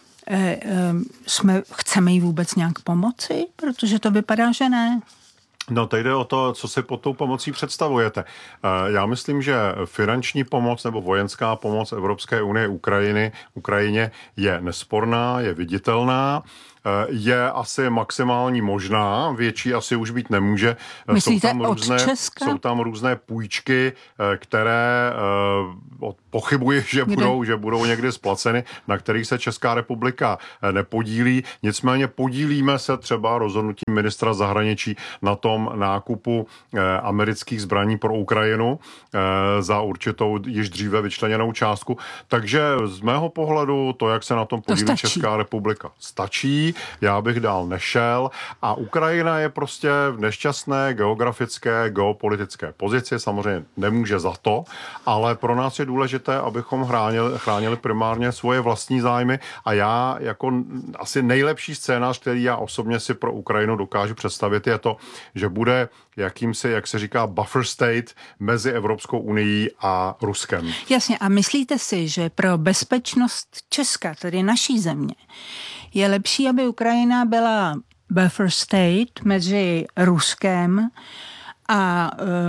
chceme jí vůbec nějak pomoci? Protože to vypadá, že ne. No, teď jde o to, co si pod tou pomocí představujete. Já myslím, že finanční pomoc nebo vojenská pomoc Evropské unie Ukrajině je nesporná, je viditelná, je asi maximální možná, větší asi už být nemůže. Myslíte od Česka? Jsou tam různé půjčky, které pochybuji, že budou někdy splaceny, na kterých se Česká republika nepodílí. Nicméně podílíme se třeba rozhodnutím ministra zahraničí na tom nákupu amerických zbraní pro Ukrajinu za určitou již dříve vyčleněnou částku. Takže z mého pohledu to, jak se na tom podílí Česká republika, stačí. Já bych dál nešel a Ukrajina je prostě v nešťastné geografické, geopolitické pozici, samozřejmě nemůže za to, ale pro nás je důležité, abychom chránili primárně svoje vlastní zájmy a já jako asi nejlepší scénář, který já osobně si pro Ukrajinu dokážu představit, je to, že bude jakýmsi, jak se říká, buffer state mezi Evropskou unií a Ruskem. Jasně, a myslíte si, že pro bezpečnost Česka, tedy naší země, je lepší, aby Ukrajina byla buffer state mezi Ruskem a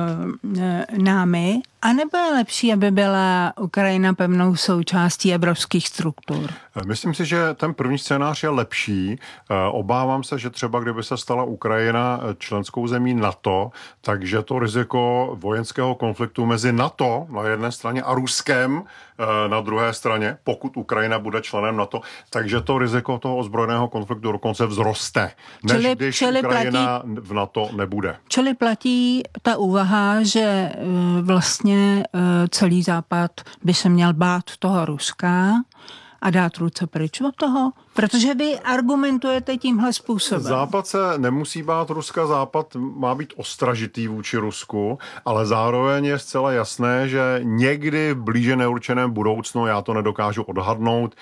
námi, anebo je lepší, aby byla Ukrajina pevnou součástí evropských struktur? Myslím si, že ten první scénář je lepší. Obávám se, že třeba kdyby se stala Ukrajina členskou zemí NATO, takže to riziko vojenského konfliktu mezi NATO na jedné straně a Ruskem na druhé straně, pokud Ukrajina bude členem NATO, takže to riziko toho ozbrojeného konfliktu dokonce vzroste, než když Ukrajina v NATO nebude. Čili platí ta úvaha, že vlastně celý Západ by se měl bát toho Ruska a dát ruce pryč od toho? Protože vy argumentujete tímhle způsobem. Západ se nemusí bát Ruska, Západ má být ostražitý vůči Rusku, ale zároveň je zcela jasné, že někdy v blíže neurčeném budoucnu, já to nedokážu odhadnout,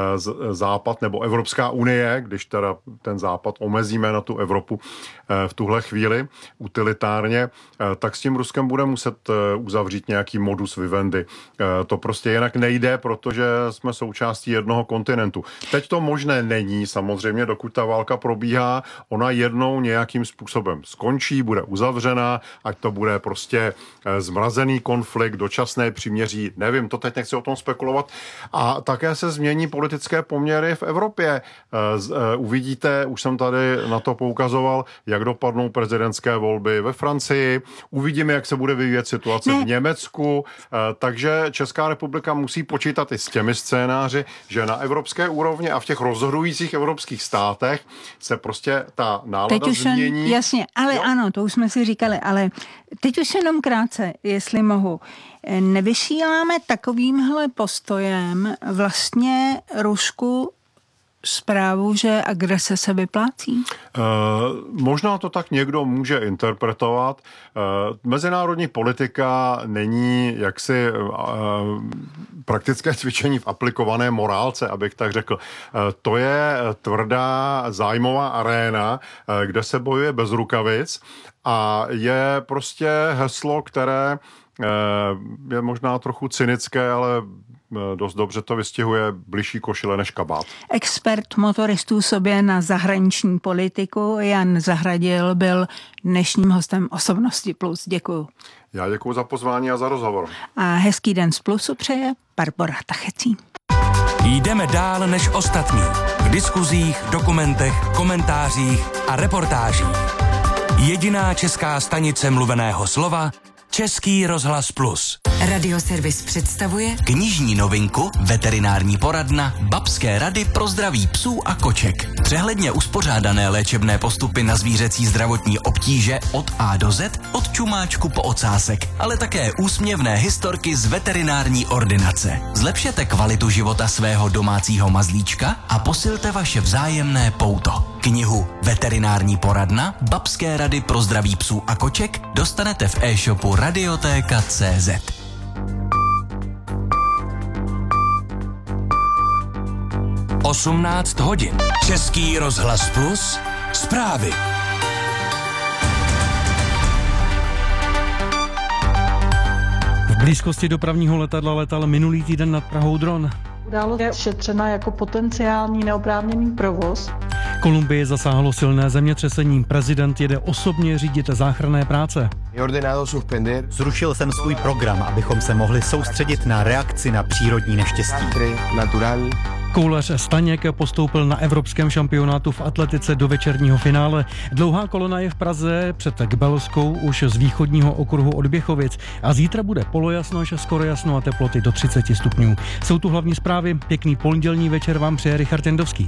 Západ nebo Evropská unie, když teda ten Západ omezíme na tu Evropu v tuhle chvíli utilitárně, tak s tím Ruskem bude muset uzavřít nějaký modus vivendi. To prostě jinak nejde, protože jsme součástí jednoho kontinentu. Teď to možné není, samozřejmě, dokud ta válka probíhá, ona jednou nějakým způsobem skončí, bude uzavřena, ať to bude prostě zmrazený konflikt, dočasné příměří, nevím, to teď nechci o tom spekulovat. A také se změní politické poměry v Evropě. Uvidíte, už jsem tady na to poukazoval, jak dopadnou prezidentské volby ve Francii, uvidíme, jak se bude vyvíjet situace v Německu, takže Česká republika musí počítat i s těmi scénáři, že na evropské úrovni a v těch rozhodujících evropských státech se prostě ta nálada změní. Jasně, ale ano, to už jsme si říkali, ale teď už jenom krátce, jestli mohu. Nevysíláme takovýmhle postojem vlastně Rusku zprávu, že agrese se vyplácí? Možná to tak někdo může interpretovat. Mezinárodní politika není jaksi praktické cvičení v aplikované morálce, abych tak řekl. To je tvrdá zájmová aréna, kde se bojuje bez rukavic a je prostě heslo, které je možná trochu cynické, ale dost dobře to vystihuje bližší košile než kabát. Expert motoristů sobě na zahraniční politiku Jan Zahradil byl dnešním hostem Osobnosti Plus. Děkuju. Já děkuju za pozvání a za rozhovor. A hezký den z Plusu přeje Barbora Tachecí. Jdeme dál než ostatní. V diskuzích, dokumentech, komentářích a reportážích. Jediná česká stanice mluveného slova Český rozhlas Plus. Radioservis představuje knižní novinku Veterinární poradna Babské rady pro zdraví psů a koček. Přehledně uspořádané léčebné postupy na zvířecí zdravotní obtíže od A do Z, od čumáčku po ocásek, ale také úsměvné historky z veterinární ordinace. Zlepšete kvalitu života svého domácího mazlíčka a posilte vaše vzájemné pouto. Knihu Veterinární poradna Babské rady pro zdraví psů a koček dostanete v e-shopu Radiotéka.cz. Osmnáct hodin. Český rozhlas Plus. Zprávy. V blízkosti dopravního letadla letal minulý týden nad Prahou dron. Událost je šetřena jako potenciální neoprávněný provoz. Kolumbii zasáhlo silné zemětřesení. Prezident jede osobně řídit záchranné práce. Zrušil jsem svůj program, abychom se mohli soustředit na reakci na přírodní neštěstí. Koulař Staněk postoupil na evropském šampionátu v atletice do večerního finále. Dlouhá kolona je v Praze před Kbelskou už z východního okruhu od Běchovic a zítra bude polojasno až skoro jasno a teploty do 30 stupňů. Jsou tu hlavní zprávy. Pěkný pondělní večer vám přeje Richard Jendovský.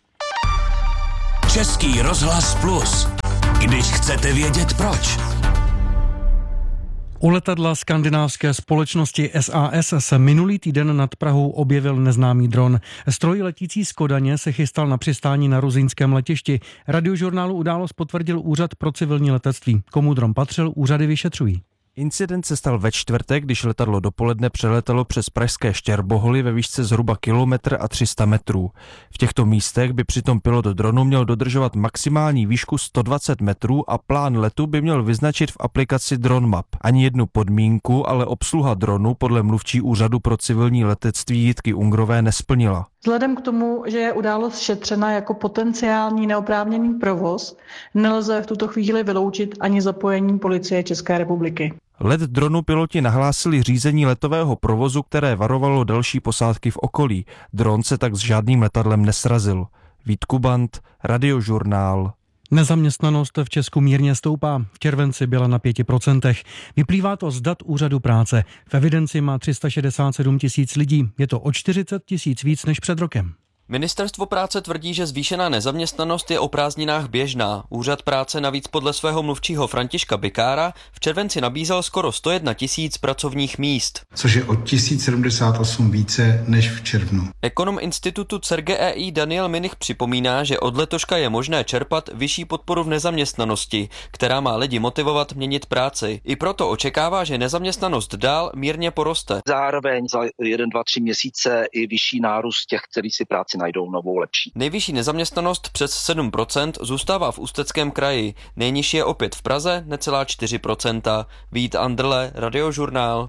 Český rozhlas Plus. Když chcete vědět proč. U letadla skandinávské společnosti SAS se minulý týden nad Prahou objevil neznámý dron. Stroj letící z Kodaně se chystal na přistání na ruzyňském letišti. Radiožurnálu událost potvrdil Úřad pro civilní letectví. Komu dron patřil, úřady vyšetřují. Incident se stal ve čtvrtek, když letadlo dopoledne přeletelo přes pražské Štěrboholy ve výšce zhruba 1,3 metrů. V těchto místech by přitom pilot dronu měl dodržovat maximální výšku 120 metrů a plán letu by měl vyznačit v aplikaci DroneMap. Ani jednu podmínku, ale obsluha dronu podle mluvčí Úřadu pro civilní letectví Jitky Ungrové nesplnila. Vzhledem k tomu, že je událost šetřena jako potenciální neoprávněný provoz, nelze v tuto chvíli vyloučit ani zapojení Policie České republiky. Let dronu piloti nahlásili řízení letového provozu, které varovalo další posádky v okolí. Dron se tak s žádným letadlem nesrazil. Vít Kubant, Radiožurnál. Nezaměstnanost v Česku mírně stoupá. V červenci byla na 5%. Vyplývá to z dat Úřadu práce. V evidenci má 367 000 lidí. Je to o 40 000 víc než před rokem. Ministerstvo práce tvrdí, že zvýšená nezaměstnanost je o prázdninách běžná. Úřad práce navíc podle svého mluvčího Františka Bikára v červenci nabízel skoro 101 000 pracovních míst. Což je o 1078 více než v červnu. Ekonom institutu CERGEI Daniel Minich připomíná, že od letoška je možné čerpat vyšší podporu v nezaměstnanosti, která má lidi motivovat měnit práci. I proto očekává, že nezaměstnanost dál mírně poroste. Zároveň za 1, 2, 3 měsíce i vyšší nárůst těch, kteří si práci najdou novou lepší. Nejvyšší nezaměstnanost přes 7% zůstává v Ústeckém kraji. Nejnižší je opět v Praze, necelá 4%. Vít Andrle, Radiožurnál.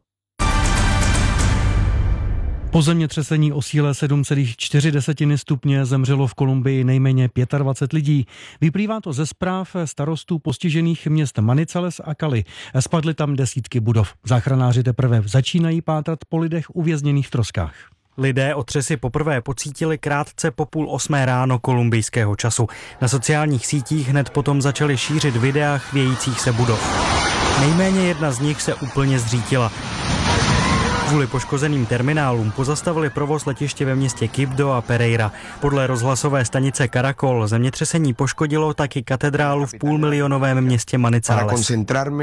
Po zemětřesení o síle 7,4 stupně zemřelo v Kolumbii nejméně 25 lidí. Vyplývá to ze zpráv starostů postižených měst Manizales a Cali. Spadly tam desítky budov. Záchranáři teprve začínají pátrat po lidech uvězněných v troskách. Lidé otřesy poprvé pocítili krátce po 7:30 ráno kolumbijského času. Na sociálních sítích hned potom začaly šířit videa chvějících se budov. Nejméně jedna z nich se úplně zřítila. Kvůli poškozeným terminálům pozastavili provoz letiště ve městě Quibdó a Pereira. Podle rozhlasové stanice Caracol zemětřesení poškodilo taky katedrálu v půlmilionovém městě Manizales.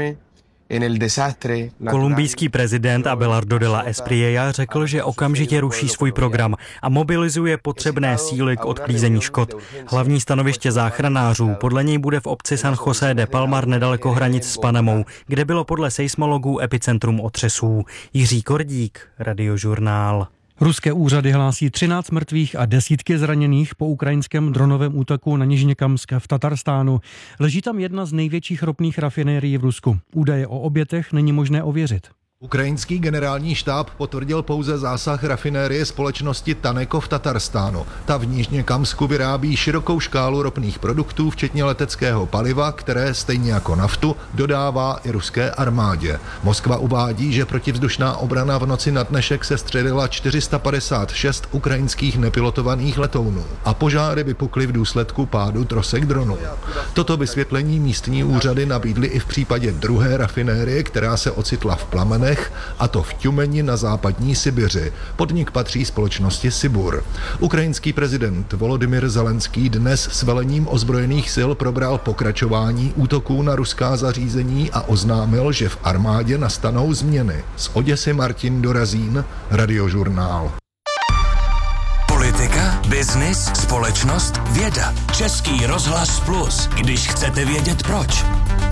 Kolumbijský prezident Abelardo de la Espriella řekl, že okamžitě ruší svůj program a mobilizuje potřebné síly k odklízení škod. Hlavní stanoviště záchranářů podle něj bude v obci San José de Palmar nedaleko hranic s Panamou, kde bylo podle seismologů epicentrum otřesů. Jiří Kordík, Radiožurnál. Ruské úřady hlásí 13 mrtvých a desítky zraněných po ukrajinském dronovém útoku na Nižněkamsk v Tatarstánu. Leží tam jedna z největších ropných rafinérií v Rusku. Údaje o obětech není možné ověřit. Ukrajinský generální štáb potvrdil pouze zásah rafinérie společnosti Taneko v Tatarstánu. Ta v Nižněkamsku vyrábí širokou škálu ropných produktů, včetně leteckého paliva, které stejně jako naftu dodává i ruské armádě. Moskva uvádí, že protivzdušná obrana v noci na dnešek sestřelila 456 ukrajinských nepilotovaných letounů a požáry vypukly v důsledku pádu trosek dronů. Toto vysvětlení místní úřady nabídly i v případě druhé rafinérie, která se ocitla v plamenech Chromech, a to v Tjumeni na západní Sibiři. Podnik patří společnosti Sibur. Ukrajinský prezident Volodymyr Zelenský dnes s velením ozbrojených sil probral pokračování útoků na ruská zařízení a oznámil, že v armádě nastanou změny. Z Oděsy Martin Dorazín, Radiožurnál. Politika, biznis, společnost, věda. Český rozhlas Plus, když chcete vědět proč.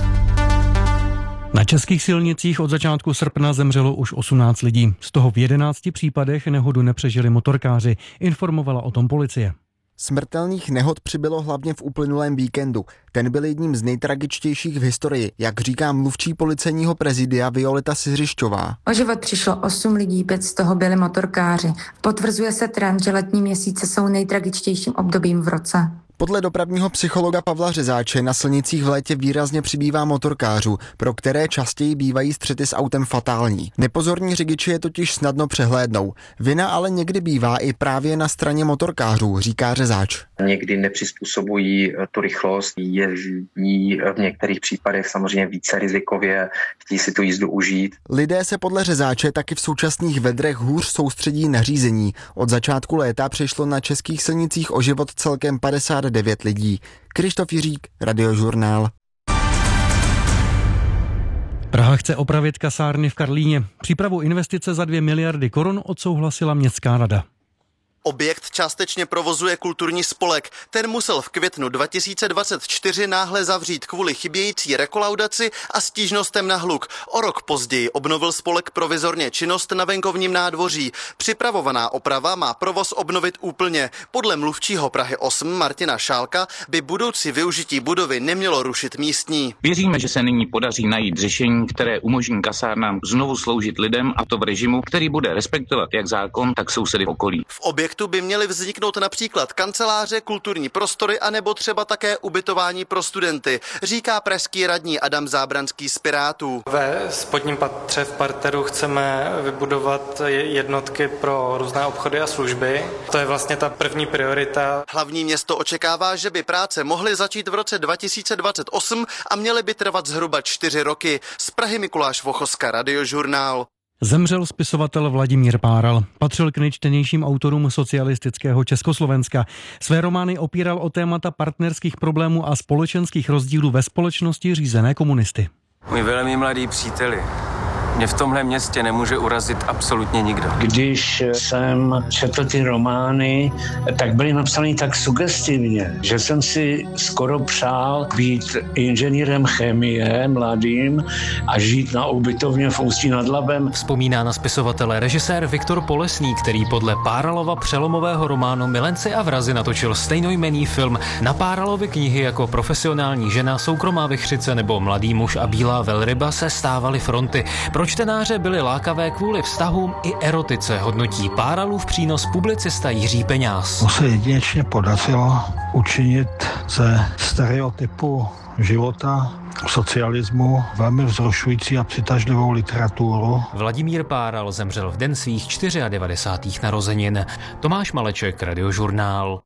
Na českých silnicích od začátku srpna zemřelo už 18 lidí. Z toho v 11 případech nehodu nepřežili motorkáři, informovala o tom policie. Smrtelných nehod přibylo hlavně v uplynulém víkendu. Ten byl jedním z nejtragičtějších v historii, jak říká mluvčí policejního prezidia Violeta Siřišťová. O život přišlo 8 lidí, 5 z toho byli motorkáři. Potvrzuje se trend, že letní měsíce jsou nejtragičtějším obdobím v roce. Podle dopravního psychologa Pavla Řezáče na silnicích v létě výrazně přibývá motorkářů, pro které častěji bývají střety s autem fatální. Nepozorní řidiči je totiž snadno přehlédnou. Vina ale někdy bývá i právě na straně motorkářů, říká Řezáč. Někdy nepřizpůsobují tu rychlost, jezdí v některých případech samozřejmě více rizikově, chtějí si tu jízdu užít. Lidé se podle Řezáče taky v současných vedrech hůř soustředí na řízení. Od začátku léta přišlo na českých silnicích o život celkem 59 lidí. Krištof Jiřík, Radiožurnál. Praha chce opravit kasárny v Karlíně. Přípravu investice za 2 miliardy korun odsouhlasila městská rada. Objekt částečně provozuje kulturní spolek. Ten musel v květnu 2024 náhle zavřít kvůli chybějící rekolaudaci a stížnostem na hluk. O rok později obnovil spolek provizorně činnost na venkovním nádvoří. Připravovaná oprava má provoz obnovit úplně. Podle mluvčího Prahy 8 Martina Šálka by budoucí využití budovy nemělo rušit místní. Věříme, že se nyní podaří najít řešení, které umožní kasárnám znovu sloužit lidem, a to v režimu, který bude respektovat jak zákon, tak sousedy v okolí. V objektu by měly vzniknout například kanceláře, kulturní prostory a nebo třeba také ubytování pro studenty, říká pražský radní Adam Zábranský z Pirátů. Ve spodním patře v parteru chceme vybudovat jednotky pro různé obchody a služby. To je vlastně ta první priorita. Hlavní město očekává, že by práce mohly začít v roce 2028 a měly by trvat zhruba 4 roky. Z Prahy Mikuláš Vochoska, Radiožurnál. Zemřel spisovatel Vladimír Páral. Patřil k nejčtenějším autorům socialistického Československa. Své romány opíral o témata partnerských problémů a společenských rozdílů ve společnosti řízené komunisty. Můj velmi mladý příteli, mě v tomhle městě nemůže urazit absolutně nikdo. Když jsem četl ty romány, tak byly napsané tak sugestivně, že jsem si skoro přál být inženýrem chemie mladým a žít na ubytovně v Ústí nad Labem. Vzpomíná na spisovatele režisér Viktor Polesný, který podle Páralova přelomového románu Milenci a vrazi natočil stejnojmenný film. Na Páralovy knihy jako Profesionální žena, Soukromá vichřice nebo Mladý muž a bílá velryba se stávaly fronty. Pro čtenáře byly lákavé kvůli vztahům i erotice, hodnotí Páralův přínos publicista Jiří Peňáz. To se jedinečně podařilo učinit ze stereotypu života socialismu velmi vzrušující a přitažlivou literaturu. Vladimír Páral zemřel v den svých 94. narozenin. Tomáš Maleček, Radiožurnál.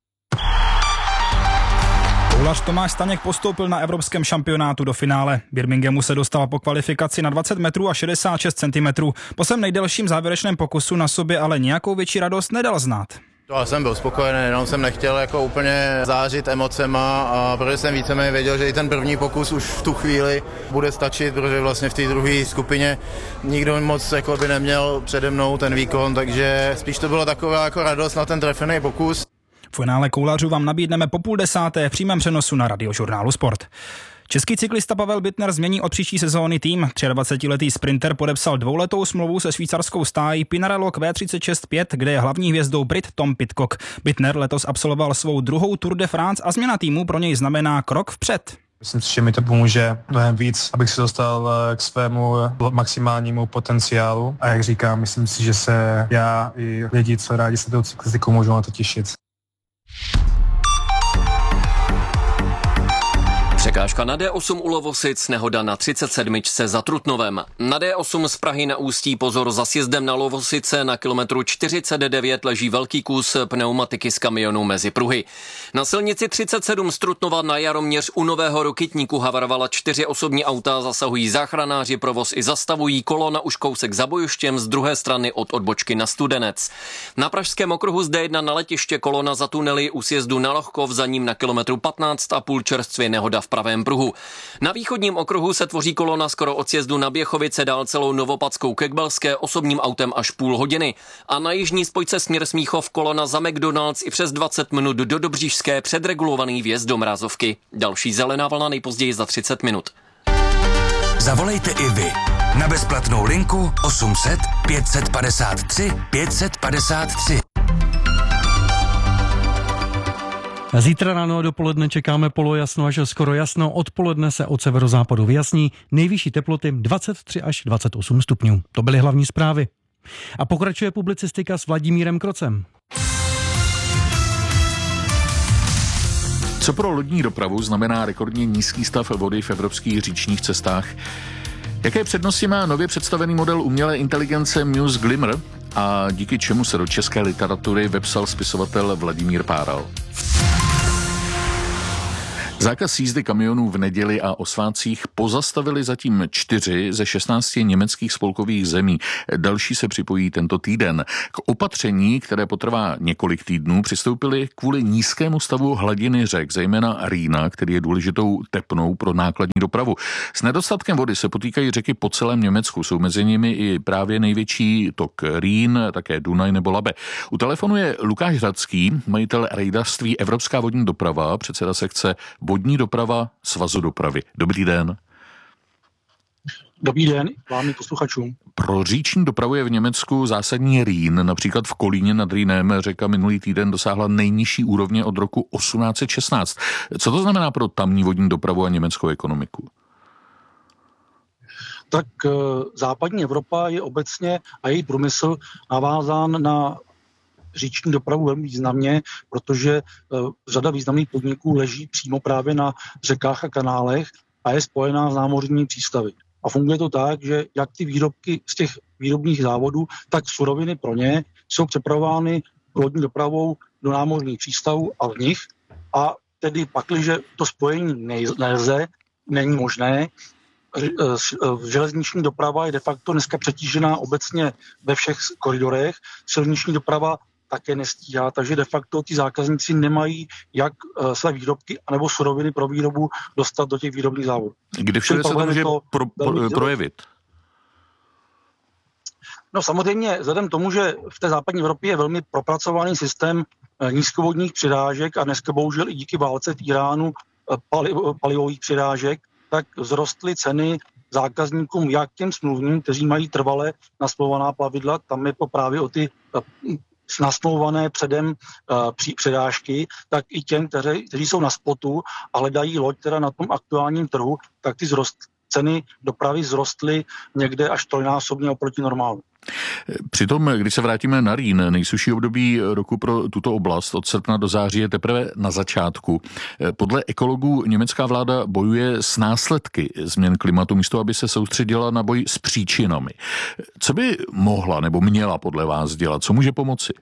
Koulař Tomáš Staněk postoupil na evropském šampionátu do finále. Birminghamu se dostal po kvalifikaci na 20 metrů a 66 cm. Po svém nejdelším závěrečném pokusu na sobě ale nějakou větší radost nedal znát. Já jsem byl spokojený, jenom jsem nechtěl jako úplně zářit emocema, a protože jsem víceméně věděl, že i ten první pokus už v tu chvíli bude stačit, protože vlastně v té druhé skupině nikdo moc jako by neměl přede mnou ten výkon, takže spíš to bylo taková jako radost na ten trefený pokus. V finále koulařů vám nabídneme po 9:30 v přímém přenosu na Radiožurnálu Sport. Český cyklista Pavel Bittner změní od příští sezóny tým. 23letý sprinter podepsal 2letou smlouvu se švýcarskou stájí Pinarello V36.5, kde je hlavní hvězdou Brit Tom Pidcock. Bittner letos absolvoval svou druhou Tour de France a změna týmu pro něj znamená krok vpřed. Myslím si, že mi to pomůže mnohem víc, abych se dostal k svému maximálnímu potenciálu. A jak říkám, myslím si, že se já i lidi, co rádi se tou cyklistikou, můžou na to těšit. Překážka na D8 u Lovosic, nehoda na 37 za Trutnovem. Na D8 z Prahy na Ústí pozor za sjezdem na Lovosice, na kilometru 49 leží velký kus pneumatiky z kamionu mezi pruhy. Na silnici 37 z Trutnova na Jaroměř u Nového Rokytníku havarovala 4 osobní auta, zasahují záchranáři, provoz i zastavují, kolona už kousek za bojištěm z druhé strany od odbočky na Studenec. Na pražském okruhu z D1 na letiště kolona za tunely u sjezdu na Lohkov, za ním na kilometru 15,5 čerstvě nehoda v pravém pruhu. Na východním okruhu se tvoří kolona skoro od sjezdu na Běchovice dál celou Novopadskou ke Kbelské osobním autem až půl hodiny. A na jižní spojce směr Smíchov kolona za McDonald's i přes 20 minut do Dobřížské, předregulovaný vjezd do Mrázovky. Další zelená vlna nejpozději za 30 minut. Zavolejte i vy na bezplatnou linku 800 553 553. Zítra ráno a dopoledne čekáme polojasno až skoro jasno, odpoledne se od severozápadu vyjasní, nejvyšší teploty 23 až 28 stupňů. To byly hlavní zprávy. A pokračuje publicistika s Vladimírem Krocem. Co pro lodní dopravu znamená rekordně nízký stav vody v evropských říčních cestách? Jaké přednosti má nově představený model umělé inteligence Muse Glimmer a díky čemu se do české literatury vepsal spisovatel Vladimír Páral? Zákaz jízdy kamionů v neděli a o svátcích pozastavili zatím 4 ze 16 německých spolkových zemí. Další se připojí tento týden. K opatření, které potrvá několik týdnů, přistoupili kvůli nízkému stavu hladiny řek, zejména Rýna, který je důležitou tepnou pro nákladní dopravu. S nedostatkem vody se potýkají řeky po celém Německu. Jsou mezi nimi i právě největší tok Rýn, také Dunaj nebo Labe. U telefonu je Lukáš Hradský, majitel rejdařství Evropská vodní doprava, předseda sekce Vodní doprava Svazu dopravy. Dobrý den. Dobrý den vám i posluchačům. Pro říční dopravu je v Německu zásadní Rýn. Například v Kolíně nad Rýnem řeka minulý týden dosáhla nejnižší úrovně od roku 1816. Co to znamená pro tamní vodní dopravu a německou ekonomiku? Tak západní Evropa je obecně a její průmysl navázán na říční dopravu velmi významně, protože řada významných podniků leží přímo právě na řekách a kanálech a je spojená s námořními přístavy. A funguje to tak, že jak ty výrobky z těch výrobních závodů, tak suroviny pro ně jsou přepravovány lodní dopravou do námořních přístavů a v nich. A tedy pakliže to spojení nelze, není možné, železniční doprava je de facto dneska přetížená obecně ve všech koridorech, silniční doprava také nestíhá, takže de facto ti zákazníci nemají jak své výrobky anebo suroviny pro výrobu dostat do těch výrobních závodů. Kdy všude se to může projevit? No samozřejmě, vzhledem tomu, že v té západní Evropě je velmi propracovaný systém nízkovodních přirážek a dneska bohužel i díky válce v Iránu palivových přirážek, tak vzrostly ceny zákazníkům, jak těm smluvním, kteří mají trvale nasmlouvaná plavidla, tam je to právě o ty nasmlouvané předem přirážky, tak i těm, kteří jsou na spotu a hledají loď teda na tom aktuálním trhu, tak ty ceny dopravy vzrostly někde až trojnásobně oproti normálu. Přitom, když se vrátíme na Rýn, nejsušší období roku pro tuto oblast od srpna do září je teprve na začátku. Podle ekologů německá vláda bojuje s následky změn klimatu, místo aby se soustředila na boj s příčinami. Co by mohla nebo měla podle vás dělat? Co může pomoci?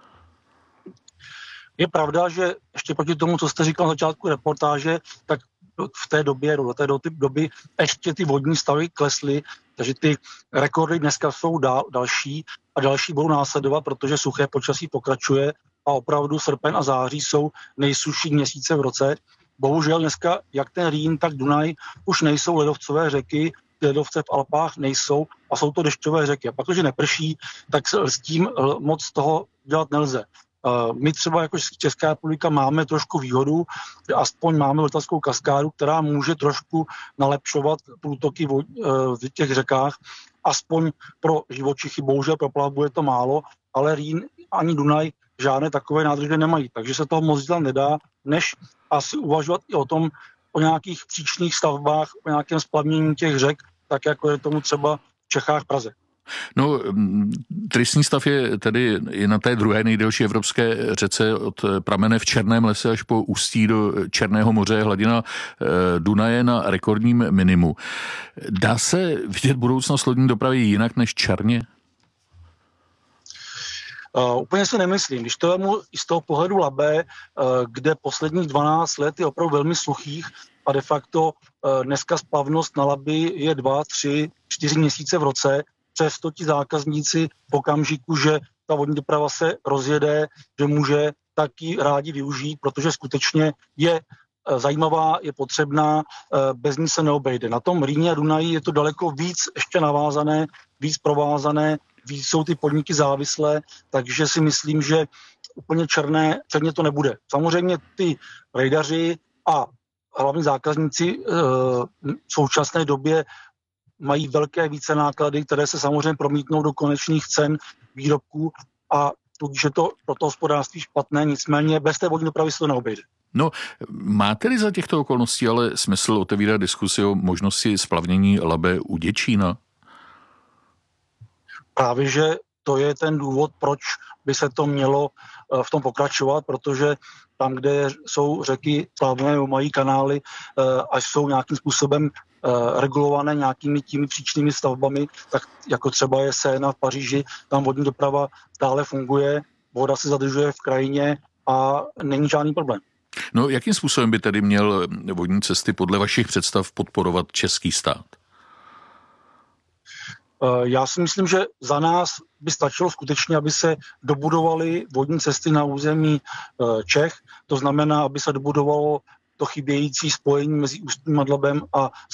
Je pravda, že ještě proti tomu, co jste říkal na začátku reportáže, tak v té době, do té doby ještě ty vodní stavy klesly, takže ty rekordy dneska jsou další a další budou následovat, protože suché počasí pokračuje a opravdu srpen a září jsou nejsušší měsíce v roce. Bohužel dneska jak ten Rýn, tak Dunaj už nejsou ledovcové řeky, ledovce v Alpách nejsou a jsou to dešťové řeky. A pak, když neprší, tak s tím moc toho dělat nelze. My třeba jako Česká republika máme trošku výhodu, že aspoň máme Vltavskou kaskádu, která může trošku nalepšovat průtoky v těch řekách, aspoň pro živočichy, bohužel pro plavbu je to málo, ale Rýn ani Dunaj žádné takové nádrže nemají, takže se toho moc dělat nedá, než asi uvažovat i o nějakých příčných stavbách, o nějakém splavnění těch řek, tak jako je tomu třeba v Čechách, Praze. No, tristní stav je tedy i na té druhé nejdelší evropské řece od pramene v Černém lese až po ústí do Černého moře, hladina Dunaje na rekordním minimu. Dá se vidět budoucnost lodní dopravy jinak než černě? Úplně si nemyslím. Když to vemu i z toho pohledu Labe, kde posledních 12 let je opravdu velmi suchých a de facto dneska splavnost na Labi je 2, 3, 4 měsíce v roce, přesto ti zákazníci v okamžiku, že ta vodní doprava se rozjede, že může taky rádi využít, protože skutečně je zajímavá, je potřebná, bez ní se neobejde. Na tom Rýně a Dunaji je to daleko víc ještě navázané, víc provázané, víc jsou ty podniky závislé, takže si myslím, že úplně černě to nebude. Samozřejmě ty rejdaři a hlavní zákazníci v současné době mají velké více náklady, které se samozřejmě promítnou do konečných cen výrobků a tudíž je to pro to hospodářství špatné, nicméně bez té vodní dopravy se to neobejde. No, má tedy za těchto okolností ale smysl otevírat diskusi o možnosti splavnění Labe u Děčína? Právě, že to je ten důvod, proč by se to mělo v tom pokračovat, protože tam, kde jsou řeky slavné, mají kanály, až jsou nějakým způsobem regulované nějakými těmi příčnými stavbami, tak jako třeba je Seina v Paříži, tam vodní doprava stále funguje, voda se zadržuje v krajině a není žádný problém. No, jakým způsobem by tedy měl vodní cesty podle vašich představ podporovat český stát? Já si myslím, že za nás by stačilo skutečně, aby se dobudovaly vodní cesty na území Čech, to znamená, aby se dobudovalo to chybějící spojení mezi Ústím nad Labem a